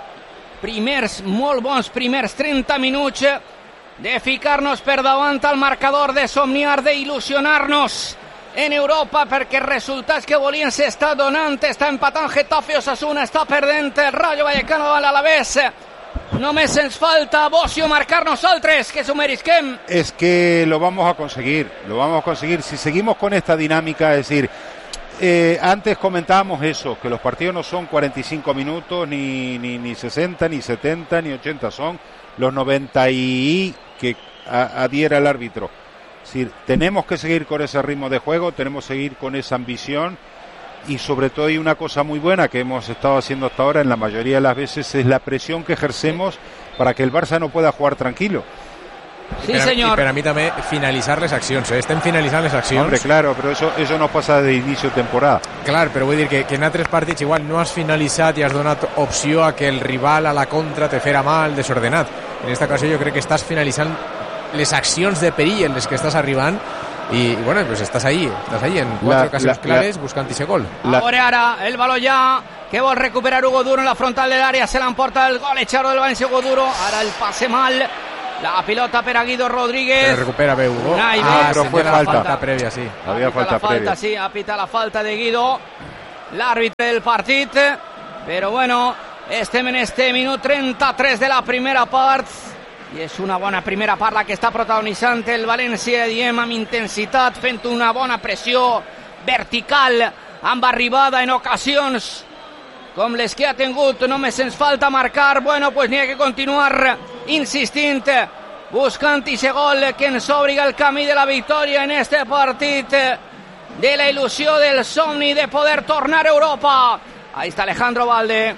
molt bons primers 30 minuts, de ficar-nos per davant al marcador, de somniar, d'il·lusionar-nos en Europa, perquè els resultats que volien s'està donant. Està empatant Getafe, Osasuna està perdent el Rayo Vallecano a l'Alavés. Només ens falta, Bocio, marcar nosaltres, que s'ho merisquem. Es que lo vamos a conseguir. Si seguimos con esta dinámica, es decir, antes comentábamos eso, que los partidos no son 45 minutos, ni 60, ni 70, ni 80, son los 90 y que adhiera el árbitro. Es decir, tenemos que seguir con ese ritmo de juego, tenemos que seguir con esa ambición. Y sobre todo hay una cosa muy buena que hemos estado haciendo hasta ahora en la mayoría de las veces, es la presión que ejercemos para que el Barça no pueda jugar tranquilo. Sí, senyor. I per a mi també finalitzar les accions, estem finalitzant les accions. Hombre, claro, pero eso no pasa de inicio de temporada. Clar, però vull dir que en altres partits igual no has finalitzat i has donat opció a que el rival a la contra te fera mal, desordenat. En aquesta ocasió jo crec que estàs finalitzant les accions de perill en les que estàs arribant i bueno, pues estàs ahí en 4 ocasions clares buscant ese gol. Ahora ara el baló ja que vol recuperar Hugo Duro en la frontal del área, se l'emporta el gol echado del València. Hugo Duro, ara el pase mal, la pilota per a Guido Rodríguez. Se recupera bé Hugo. Pero fue falta prèvia, sí. Había falta previa. Sí, apita la falta de Guido, l'àrbitre del partit. Però bueno, estem en este minut 33 de la primera part i és una bona primera part la que està protagonitzant el València, diem, amb intensitat, fent una bona pressió vertical, amb arribada en ocasions com les que ha tingut. Només ens falta marcar. Bueno, pues n'hi ha que continuar insistint, buscant aquest gol que ens obriga el camí de la victòria en este partit, de la il·lusió del somni de poder tornar a Europa. Ahí está Alejandro Valde,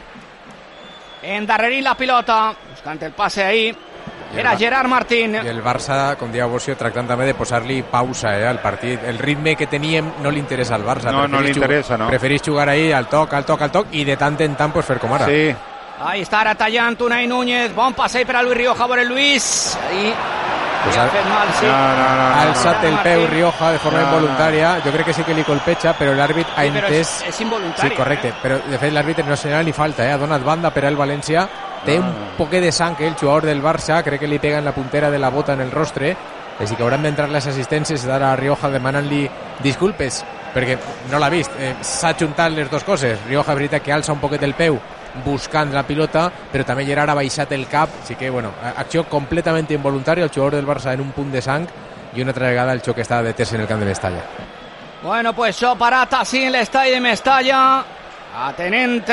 endarrerint la pilota, buscant el passe ahí. Era Gerard Martín. I el Barça, com dia Bocio, tractant també de posar-li pausa al partit. El ritme que teníem no li interessa al Barça. No li interessa, no. Preferís jugar ahí al toc, i de tant en tant pues, fer com ara. Sí. Ahí està ara tallant Unai Núñez. Bon passe per a Luis Rioja, por el Luis. Ahí pues ha fet mal, sí. Ha alçat el peu Rioja de forma involuntària. Jo crec que sí que li colpeja, però l'àrbit ha entès... És involuntari. Sí, correcte. Però de fet l'àrbit no assenyala ni falta. Ha donat banda per al València. Té un poquet de sang el jugador del Barça, crec que li pega en la puntera de la bota en el rostre, així que hauran d'entrar les assistències d'ara a Rioja demanant-li disculpes perquè no l'ha vist, s'ha juntat les dues coses. Rioja, veritat que alça un poquet el peu buscant la pilota, però també Gerard ha baixat el cap, així que bueno, acció completament involuntària, el jugador del Barça en un punt de sang i una altra vegada el xoc està detès en el camp de Mestalla. Bueno, pues això parat així en l'estadi de Mestalla, atenent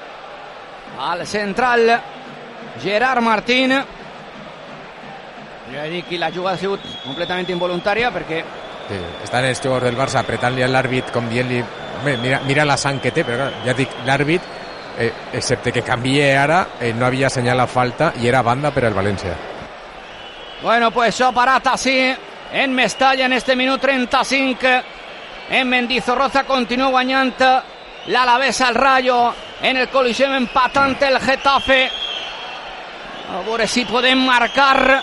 al central Gerard Martín. Jo dic que la jugada ha sigut completament involuntària perquè sí, estan els jugadors del Barça apretant-li a l'àrbit com dient-li mira la sang que té, però clar, ja dic, l'àrbit excepte que canvie ara no havia assenyalat falta i era banda per al València. Bueno, pues això parat així en Mestalla en este minut 35. En Mendizorroza continua guanyant l'Alavés al Rayo, en el Coliseum empatant el Getafe. A veure si podem marcar.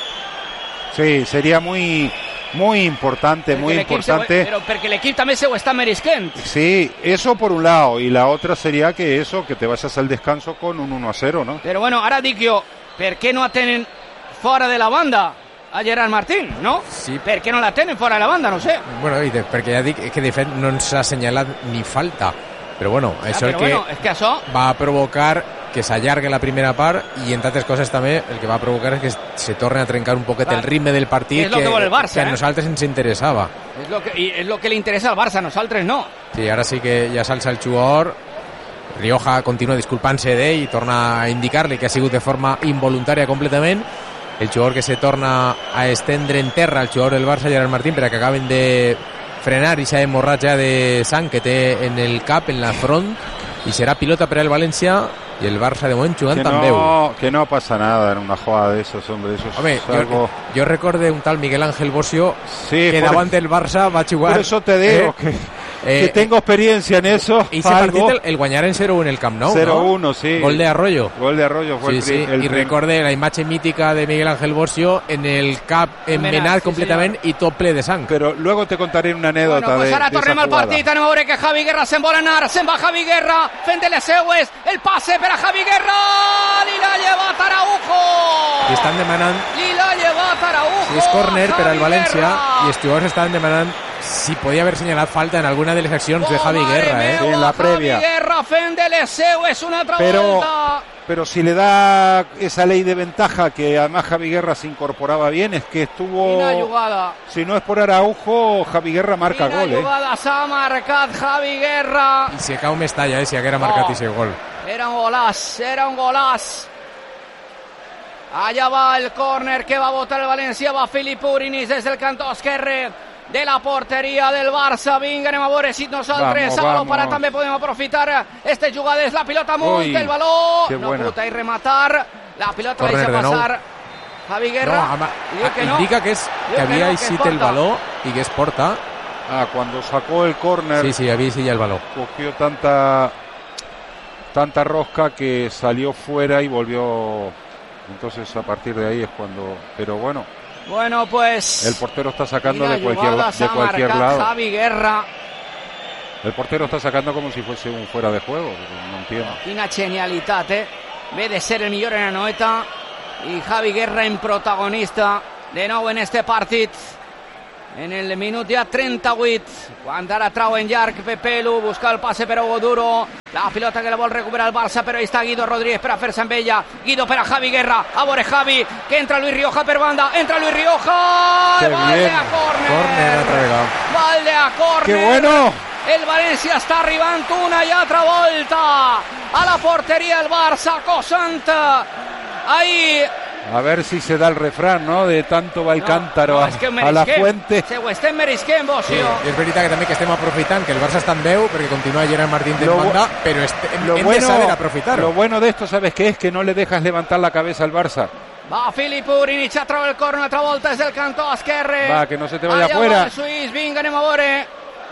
Sí, sería muy importante, muy importante. Pero porque el equipo también se lo está merisquent. Sí, eso por un lado, y la otra sería que te vayas al descanso con un 1-0, ¿no? Pero bueno, ahora dic jo, ¿per qué no tenen fora de la banda a Gerard Martín, no? Sí. Per què no la tenen fora de la banda, no sé. Bueno, perquè ja dic que de fet no ens ha assenyalat ni falta. Però bueno, això és que això va provocar que s'allargue la primera part i entre altres coses també el que va provocar és que se torni a trencar un poquet el ritme del partit que a nosaltres ens interessava. És lo que li interessa al Barça, a nosaltres no. Sí, ara sí que ja s'alça el jugador. Rioja continua disculpant-se d'ell i torna a indicar-li que ha sigut de forma involuntària completament. El jugador que se torna a estendre en terra, el jugador del Barça, Gerard Martín, per a que acaben de frenar i s'ha hemorratja de sang que té en el cap, en la front, i serà pilota per al València y el Barça de moment jugant amb 10. Que no pasa nada en una jugada de esos, hombre. Eso Home, es algo... yo recuerdo un tal Miguel Ángel Bocio sí, que davant del Barça va jugar... Por eso te digo que tengo experiencia en eso. Y ese partido el guanyar en 0-1 en el Camp Nou, 0-1, ¿no? sí. Gol de Arroyo. Gol de Arroyo fue y recordé la imagen mítica de Miguel Ángel Bocio en el cap enmenat completament i tot ple de sang. Pero luego te contaré una anécdota. Bueno, pues ara tornem al partit, anem a veure que Javi Guerra se'n vol anar, se'n va Javi Guerra, fent de les seues, el passe per a Javi Guerra, li l'ha llevat Araujo. I estan demanant... Li l'ha llevat Araujo. Si és córner per al València i els jugadors estaven demanant si podia haver senyalat falta en alguna de les accions de Javi Guerra, Sí, en la previa. Javi Guerra fent de les seues una altra volta. Pero si le da esa ley de ventaja que además Javi Guerra se incorporaba bien, es que estuvo... Una jugada. Si no es por Araujo, Javi Guerra marca gol. Una jugada s'ha marcat Javi Guerra. I si cau Mestalla, si haguera marcat ese gol. Era un golaç. Allà va el córner que va a botar el València, va Filip Urinis des del cantó esquerre de la porteria del Barça. Vinga, anem a veure si nosaltres a baló parat també podem aprofitar este jugades. La pilota amunt, el baló no puta i rematar. La pilota deixa passar Javi Guerra. No, indica que había Isit el baló y que es Porta. Cuando sacó el córner. Sí, había Isit ya el baló. Cogió tanta rosca que salió fuera y volvió. Entonces a partir de ahí es cuando. Pero bueno, pues el portero está sacando de cualquier lado. Javi Guerra. El portero está sacando como si fuese un fuera de juego. No entiendo. Quina genialitat, Ve de ser el millor en la noeta. Y Javi Guerra en protagonista de nou en este partit. En el minut ja 38, quan ara trauen llarg Pepelu, busca el passe per Hugo Duro, la pilota que la vol recuperar el Barça, però hi està Guido Rodríguez per a fer-se amb ella, Guido per a Javi Guerra, a veure Javi, que entra Luis Rioja per banda, entra Luis Rioja, balde a córner, balde a córner. ¡Qué bueno! El València està arribant una i altra volta a la porteria del Barça, cosant ahí. A ver si se da el refrán, ¿no? De tanto va el cántaro a la fuente. Se ho estem merisquent, vos, sí. És veritat que també que estem aprofitant que el Barça està en veu, perquè continua Gerard Martín de banda, però hem de saber aprofitar-ho. Lo bueno de esto, ¿sabes qué? Es que no le dejas levantar la cabeza al Barça. Va Filip Urinic a treure el córner una altra volta des del cantó esquerre. Va, que no se te vaya afuera. El suís, vinga, anem a veure.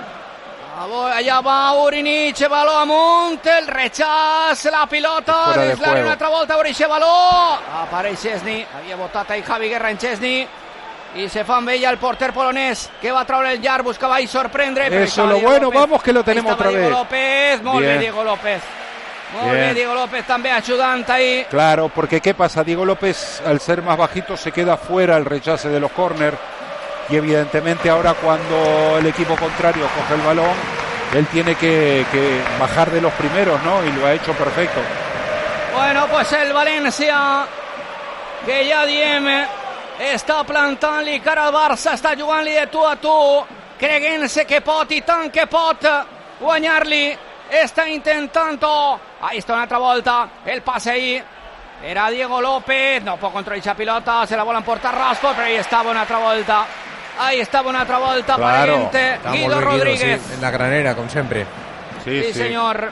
Allà va Urinic, baló amunt, el rechaç, la pilota, des l'àrea una altra volta, Urinic, baló. Apareix Chesney, havia votat ahí Javi Guerra en Chesney, i se fa amb ella el porter polonès, que va treure el llarg, buscava i sorprendre. Eso es lo bueno, López. Vamos que lo tenemos otra vez. Diego López, molt bé Diego López. Molt bé Diego López també ajudant ahí. Claro, porque ¿qué pasa? Diego López, al ser más bajito, se queda fuera el rechace de los córner. Y evidentemente ahora cuando el equipo contrario coge el balón, él tiene que bajar de los primeros, ¿no? Y lo ha hecho perfecto. Bueno, pues el València, que ja diem, està plantant-li cara al Barça, està jugant-li de tu a tu, creguent-se que pot i tant que pot guanyar-li, està intentant-ho. Ahí està una altra volta, el passe ahí. Era Diego López, no pot controlar la pilota, se la volen portar Rashford, però ahí estava una altra volta. Ahí estaba una otra volta, claro, aparente, Guido Rodríguez. Sí, en la granera, como siempre. Sí, señor.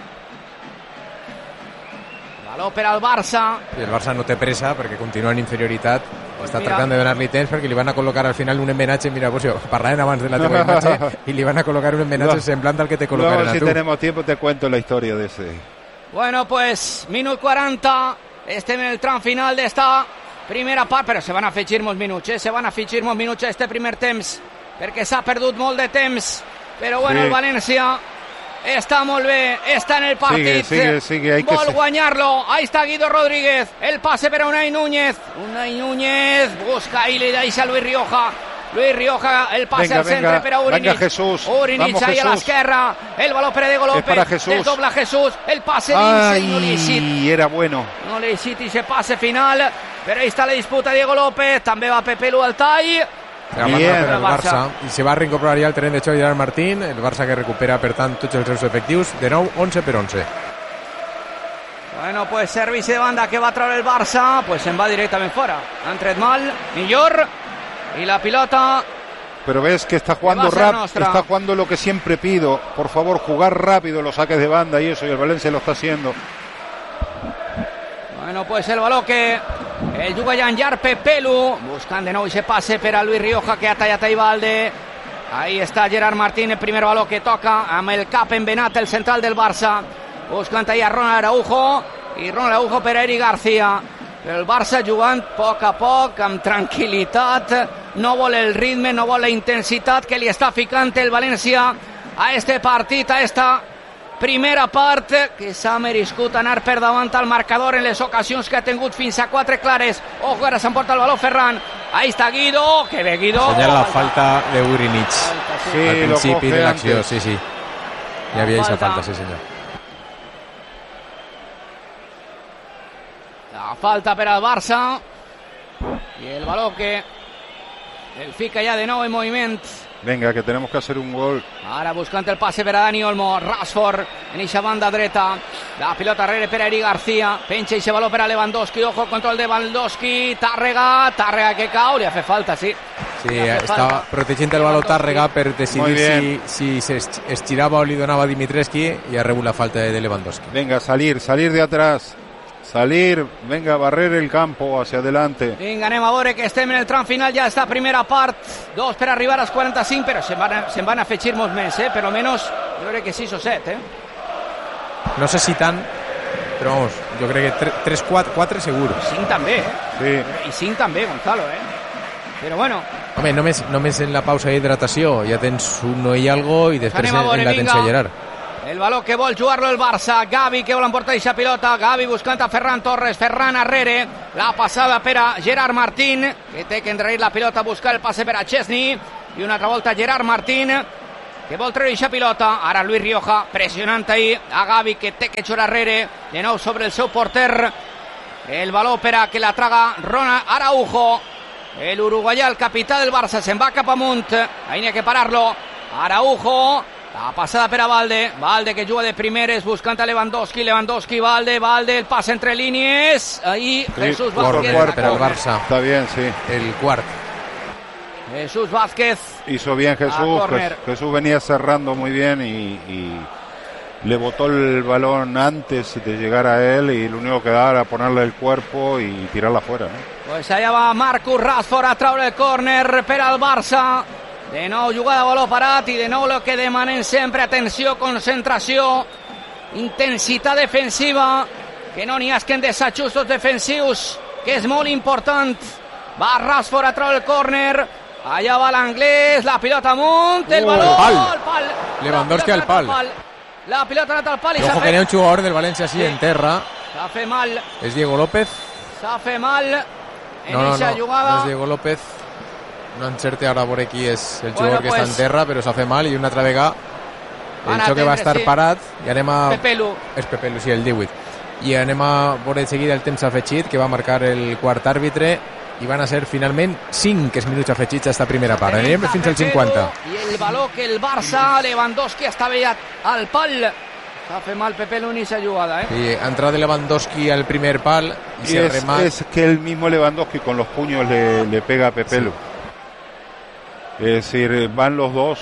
Baló per al Barça. I el Barça no té pressa perquè continua en inferioritat. Està tractant de donar-li temps perquè li van a col·locar al final un emmenatge. Mira, pues jo parlàvem abans de la teva imatge i li van a col·locar un emmenatge semblant al que te col·locaren a tu. Si tenemos tiempo te cuento la historia de ese. Bueno, pues minut 40. Estem en el tram final d'esta primera part, però se van a afegir molts minuts, se van a afegir molts minuts a este primer temps, perquè s'ha perdut molt de temps, però bueno, el València està molt bé, està en el partit, sigue, vol guanyar-lo. Ahí està Guido Rodríguez, el passe per a Unai Núñez, busca i li deixa Luis Rioja, el passe al centre per a Urinic, Urinic ahí a l'esquerra, el baló per a Diego López, desdobla Jesús, el passe dins, no li eixit, era bueno, no li eixit i se passe final, però ahí està la disputa Diego López, també va Pepelu al tall. El Barça i se va reincorporar ja el terreny de joc Gerard Martín, el Barça que recupera per tant tots els seus efectius, de nou 11-11. Bueno, pues servici de banda que va treure el Barça, pues se'n va directament fora, han tret mal, millor, y la pilota. Pero ves que está jugando está jugando lo que siempre pido, por favor, jugar rápido los saques de banda y eso, y el Valencia lo está haciendo. Bueno, pues el baló que el juga Jan Pepelu, buscan de nou ese pase per a Luis Rioja, que ha tallat a Ivalde. Ahí está Gerard Martín, el primer baló que toca amb el cap envenat, el central del Barça, buscant ahí a Ronald Araujo, i Ronald Araujo per a Eric García. El Barça jugant poc a poc, amb tranquil·litat, no vol el ritme, no vol la intensitat que li està ficant el València a este partit, a esta primera part, que s'ha merescut anar per davant al marcador en les ocasions que ha tingut fins a 4 clares. Ojo, ara s'emporta el baló Ferran, ahí està Guido, que bé Guido. Senyala la falta de Urinic al principi de l'acció, sí. Hi havia aquesta falta, sí senyor. La falta per al Barça i el baló que el fica ja de nou en moviment. Venga, que tenemos que hacer un gol. Ara buscant el passe per a Dani Olmo, Rashford en eixa banda dreta, la pilota darrere per a Eric García, penja eixe baló per a Lewandowski, ojo el control de Lewandowski, Tàrrega que cau, li ha fet falta, sí. Sí, estava protegint el baló Tàrrega per decidir si se estirava o li donava a Dimitrescu i ha rebut la falta de Lewandowski. Venga, salir de atrás. salir, venga, barrer el campo hacia adelante. Vinga, anem a veure que estem en el tram final ja esta primera part, 2 per arribar als 45, però se'n van afegir molts més, per almenys jo crec que 6 o 7, No sé si tant, però vamos, jo crec que 3, 4 segur. 5 també, Sí. I 5 també, Gonzalo, però bueno. Home, només en la pausa d'hidratació ja tens 1 i algo i després Anem a veure, en la tens a Gerard. El baló que vol jugar-lo el Barça, Gavi que vol emportar aquesta pilota, Gavi buscant a Ferran Torres, Ferran arrere, la passada per a Gerard Martín, que té que endarrerir la pilota, buscar el passe per a Chesney, i una altra volta Gerard Martín, que vol treure aquesta pilota, ara Luis Rioja pressionant ahí a Gavi, que té que jugar arrere, de nou sobre el seu porter, el baló per a que la traga Ronald Araujo, el uruguaià, el capità del Barça, se'n va cap amunt, ahí n'hi ha que parar-lo, Araujo, la passada per a Valde que juga de primeres buscant a Lewandowski, Valde, el pas entre línies, ahí Sí, Jesús por Vázquez. Corner per al Barça. Está bien, sí. El quart. Jesús Vázquez. Hizo bien Jesús. córner. Jesús venía cerrando muy bien y le botó el balón antes de llegar a él y lo único que daba era ponerle el cuerpo y tirarla afuera, ¿no? Pues allà va Marcus Rashford a treure el córner per al Barça. De nou jugada a baló parat i de nou el que demanen sempre, atenció, concentració, intensitat defensiva, que no n'hi hagi desajustos defensius, que és molt important. Va Rashford a treure el córner, allà va l'anglès, la pilota amunt, el baló al pal. Lewandowski al pal. La pilota ha anat al pal i Ojo que n'hi ha un jugador del València així en terra. s'ha fet mal, És Diego López. s'ha fet mal en No aquesta jugada. no és Diego López. No encerte ara a veure qui és el Bueno, jugador que pues, està en terra, però s'ha fet mal i una altra vegada el Van a xoc va atendre, estar sí. parat i anem a... Pepelu. És Pepelu, sí, el 18. I anem a veure de seguida el temps afegit que va marcar el quart àrbitre i van a ser finalment 5 minuts afegits a esta primera part. Anem fins al 50. I el baló que el Barça, Lewandowski estava ja al pal. S'ha fet mal Pepelu en esa jugada, Y ha entrado Lewandowski al primer pal y Y se remata. es que el mismo Lewandowski con los puños le pega a Pepelu. Es decir, van los dos.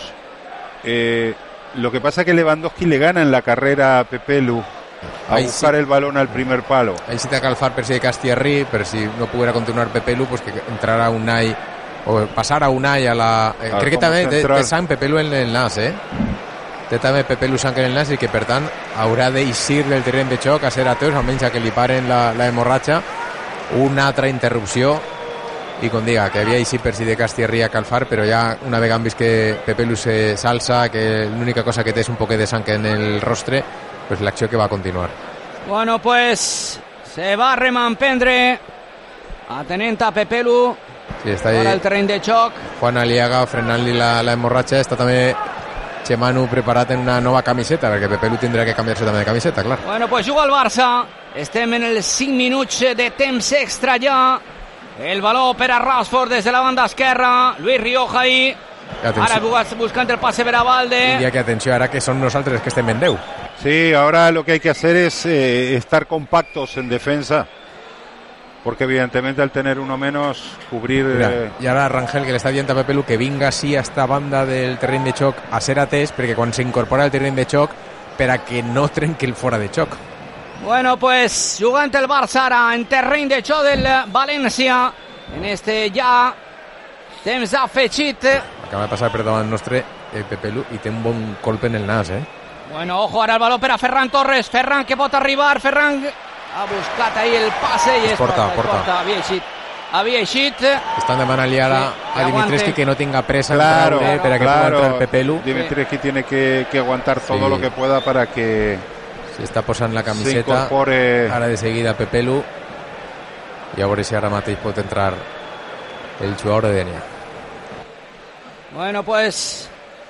Lo que pasa es que Lewandowski le gana en la carrera a Pepelu a Ahí buscar sí. el balón al primer palo. Ahí sí te calfar per si de Castierri, pero si no pudiera continuar Pepelu, pues que entrara Unai o pasara Unai a la... crec que com també central. té sang Pepelu en el nas, Té també Pepelu sang en el nas i que per tant haurà d'eixir del terreny de xoc a ser ateus, almenys a que li paren la hemorratxa. Una altra interrupció i com diga, que havia eixit per si de Castierri a calfar, però ja una vegada han vist que Pepelu se salsa, que l'única cosa que té és un poquet de sang en el rostre, pues l'acció que va a continuar. Bueno, pues se va a remampendre atenent a Pepelu Sí, està per ahí al terreny de xoc. Juan Aliaga frenant-li la hemorratxa. Està també Chemanu preparat en una nova camiseta, perquè Pepelu tindrà que canviar-se també de camiseta, clar. Bueno, pues juga el Barça. Estem en els 5 minuts de temps extra ja. El baló per a Rashford des de la banda esquerra. Luis Rioja ahí. Ara buscant el passe per a Valde. Diria que atenció, ara que som nosaltres que estem en 10. Sí, ahora lo que hay que hacer es estar compactos en defensa, porque evidentemente al tener uno menos, cubrir... Mira, i ara Rangel que li està dient a Pepelu que vinga sí a esta banda del terreny de xoc a ser atès, perquè quan s'incorpora al terreny de xoc per a que no trenqui el fora de xoc. Bueno, pues jugant el Barça ara en terreny de xoc del València en este ja temps afegit. Acaba de passar per davant nostre Pepelu i té un bon colp en el nas, Bueno, ojo, ara el baló per a Ferran Torres. Ferran que pot arribar, Ferran ha buscat ahí el passe i es porta. Havia eixit. Estan demanant-li ara Sí, a Dimitrescu que no tinga pressa Claro, en traure per a que pugui entrar Pepelu. Dimitrescu tiene que aguantar todo Sí. lo que pueda para que Se està posant la se camiseta incorpore. ara de seguida Pepelu i a veure si ara mateix pot entrar el jugador de Denia. Bueno, pues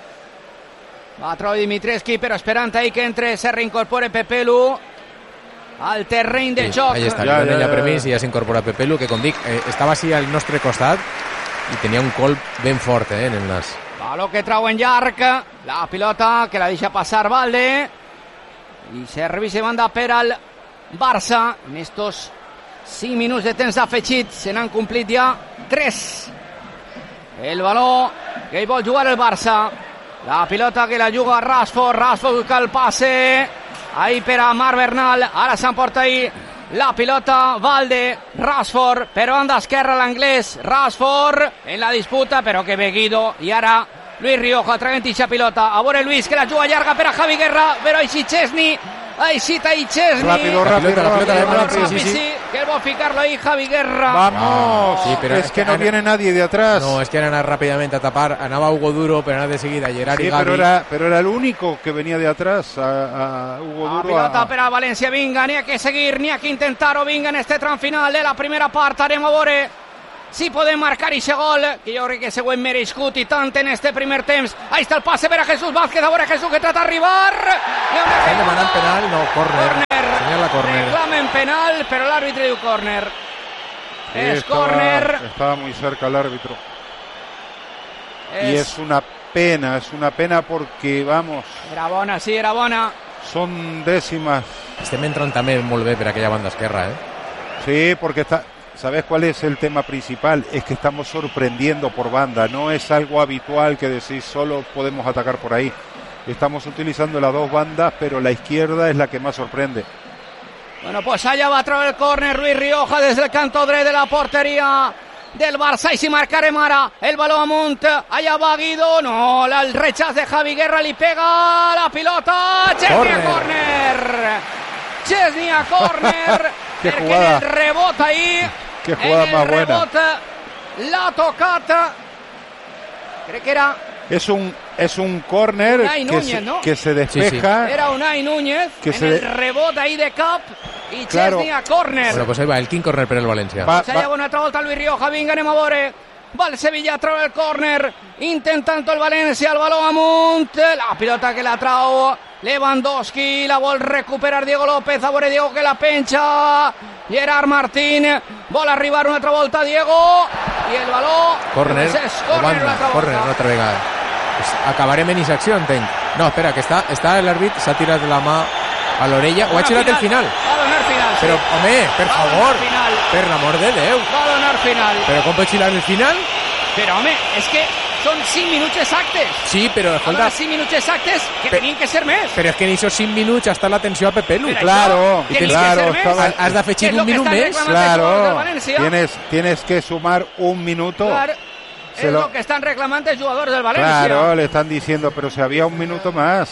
va a treure Dimitrescu, però esperant ahí que entre, se reincorpore Pepelu al terreny de xoc. Ahí està, Ja, li donen ja, ja ja. permís i ja s'incorpora Pepelu, que com dic, estava així al nostre costat i tenia un colp ben fort en el nas. Baló que trauen llarg, la pilota que la deixa passar Valde i serveix de banda per al Barça. En estos 5 minuts de temps afegit se n'han complit ja 3. El baló que hi vol jugar el Barça, la pilota que la juga Rashford busca el passe ahí per a Marc Bernal, ara s'emporta ahí La pilota Valde, Rashford, però anda esquerra l'anglès, Rashford en la disputa, però que bé Guido, i ara Luis Rioja traient ixa pilota, a veure Luis que la juga llarga per a Javi Guerra, però així Chesney, així Chesney, rápido, sí, que vol ficar-lo ahí Javi Guerra. Vamos, sí, pero es que no viene nadie de atrás. No, es que era anar rápidamente a tapar, anava Hugo Duro, pero nada de seguida Gerard y Gavi. Pero era el único que venía de atrás, a Hugo Duro. Pilota per a València, vinga, n'hi ha que seguir, n'hi ha que intentar-ho, vinga, en este tram final de la primera part, anem a veure si podem marcar ixe gol, que jo crec que se ho hem merescut i tant en este primer temps. Ahí està el passe per a Jesús Vázquez, a veure Jesús que trata d'arribar. Estan demanant penal, no, córner. Senyala córner. Reclamen penal, però l'àrbitre diu córner. Es córner. Estaba muy cerca el árbitro. Y es una pena porque, vamos... Era bona, sí, era bona. Son décimas. Estem entrant també molt bé per aquella banda esquerra, Sí, porque está... ¿Sabes cuál es el tema principal? Es que estamos sorprendiendo por banda. No es algo habitual que decís solo podemos atacar por ahí. Estamos utilizando las dos bandas, pero la izquierda es la que más sorprende. Bueno, pues allá va a traer el córner Luis Rioja desde el canto dret de la portería del Barça y si marcarem ara el baló amunt, allà va Guido, no, el rechaç de Javi Guerra li pega la pilota, Chesney a córner, Chesney a córner, perquè en el rebot ahí, qué jugada más buena, la tocata, crec que era... Es un córner que se despeja. Sí. Era Unai Núñez el rebot ahí de cap i Chesney a córner. Bueno, pues ahí va, el quin córner per el València. S'ha una altra volta Luis Rioja, vinga, anem a veure. Va el Sevilla a treure el córner, intentant el València, el baló amunt, la pilota que la trau Lewandowski, la vol recuperar Diego López, a veure Diego que la penja, Gerard Martín, vol arribar una altra volta Diego, i el baló... Córner, una altra vegada. Pues acabarem en aquesta acció, entenc. No, espera, que està l'àrbit, s'ha tirat la mà a l'orella, o ha xirat el final. Va donar final, però, home, per favor, per l'amor de Déu. Va donar final. Però com pot xilar el final? Però, home, és que són 5 minuts exactes. Sí, però, escolta... 5 minuts exactes que tenien que ser més. Però és que en aquests 5 minuts està l'atenció a Pepe Lu. Claro, has d'afegir un minut més. Claro, tienes que sumar un minuto. Claro. Es lo que están reclamando los jugadores del Valencia. Claro, le están diciendo, pero si había un minuto más.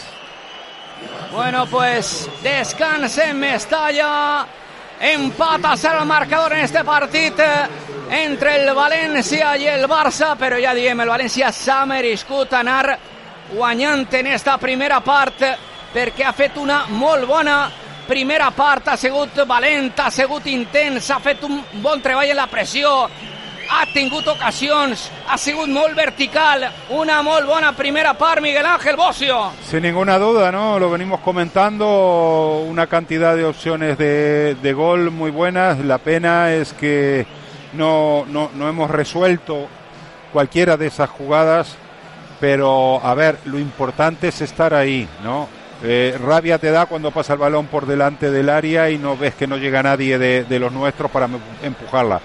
Bueno, pues descansa en Mestalla. Empata serà el marcador en este partit entre el València i el Barça, però ja diem, el València s'ha merescut anar guanyant en esta primera part perquè ha fet una molt bona primera part, ha sigut valenta, ha sigut intens, ha fet un bon treball en la pressió, ha tingut ocasions, ha sigut molt vertical, una molt bona primera part, Miguel Ángel Bocio. Sin ninguna duda, ¿no? Lo venimos comentando, una cantidad de opciones de gol muy buenas. La pena es que no hemos resuelto cualquiera de esas jugadas, pero a ver, lo importante es estar ahí, ¿no? Rabia te da cuando pasa el balón por delante del área y no ves que no llega nadie de los nuestros para empujarla.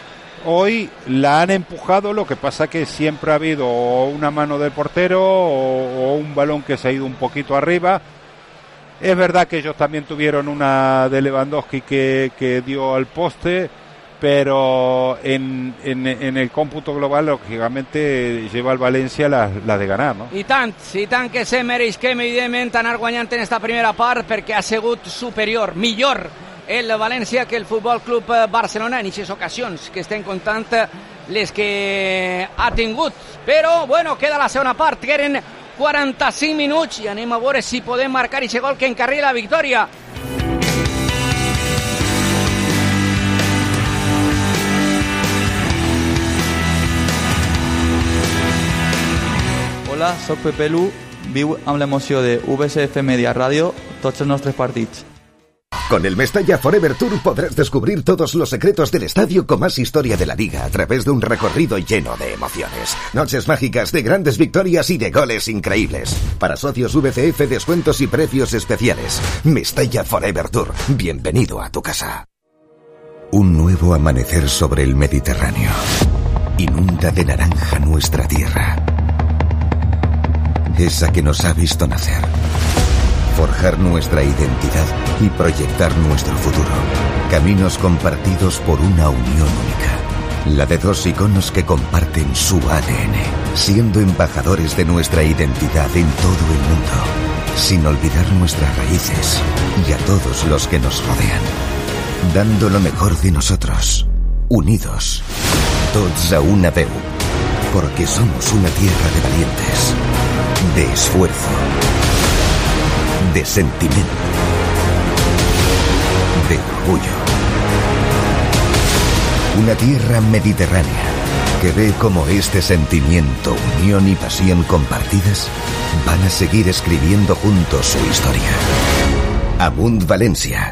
Hoy la han empujado, lo que pasa que siempre ha habido una mano del portero o un balón que se ha ido un poquito arriba. Es verdad que ellos también tuvieron una de Lewandowski que dio al poste, pero en el cómputo global, lógicamente, lleva al Valencia la de ganar, no? I tant que se mereixem, evidentment, anar guanyant en esta primera part perquè ha sigut superior, millor el València que el Futbol Club Barcelona en aquestes ocasions que estem comptant les que ha tingut, però bueno, queda la segona part, que eren 45 minuts i anem a veure si podem marcar aquest gol que encarrila la victòria. Hola, soc Pepe Lu, viu amb l'emoció de VSF Media Radio tots els nostres partits. Con el Mestalla Forever Tour podrás descubrir todos los secretos del estadio con más historia de la liga a través de un recorrido lleno de emociones. Noches mágicas de grandes victorias y de goles increíbles. Para socios VCF, descuentos y precios especiales. Mestalla Forever Tour. Bienvenido a tu casa. Un nuevo amanecer sobre el Mediterráneo. Inunda de naranja nuestra tierra. Esa que nos ha visto nacer. Forjar nuestra identidad y proyectar nuestro futuro. Caminos compartidos por una unión única. La de dos iconos que comparten su ADN, siendo embajadores de nuestra identidad en todo el mundo, sin olvidar nuestras raíces y a todos los que nos rodean. Dando lo mejor de nosotros, unidos, tots a una veu, porque somos una tierra de valientes, de esfuerzo, de sentimiento, de orgullo. Una tierra mediterránea que ve cómo este sentimiento, unión y pasión compartidas van a seguir escribiendo juntos su historia. Amunt València.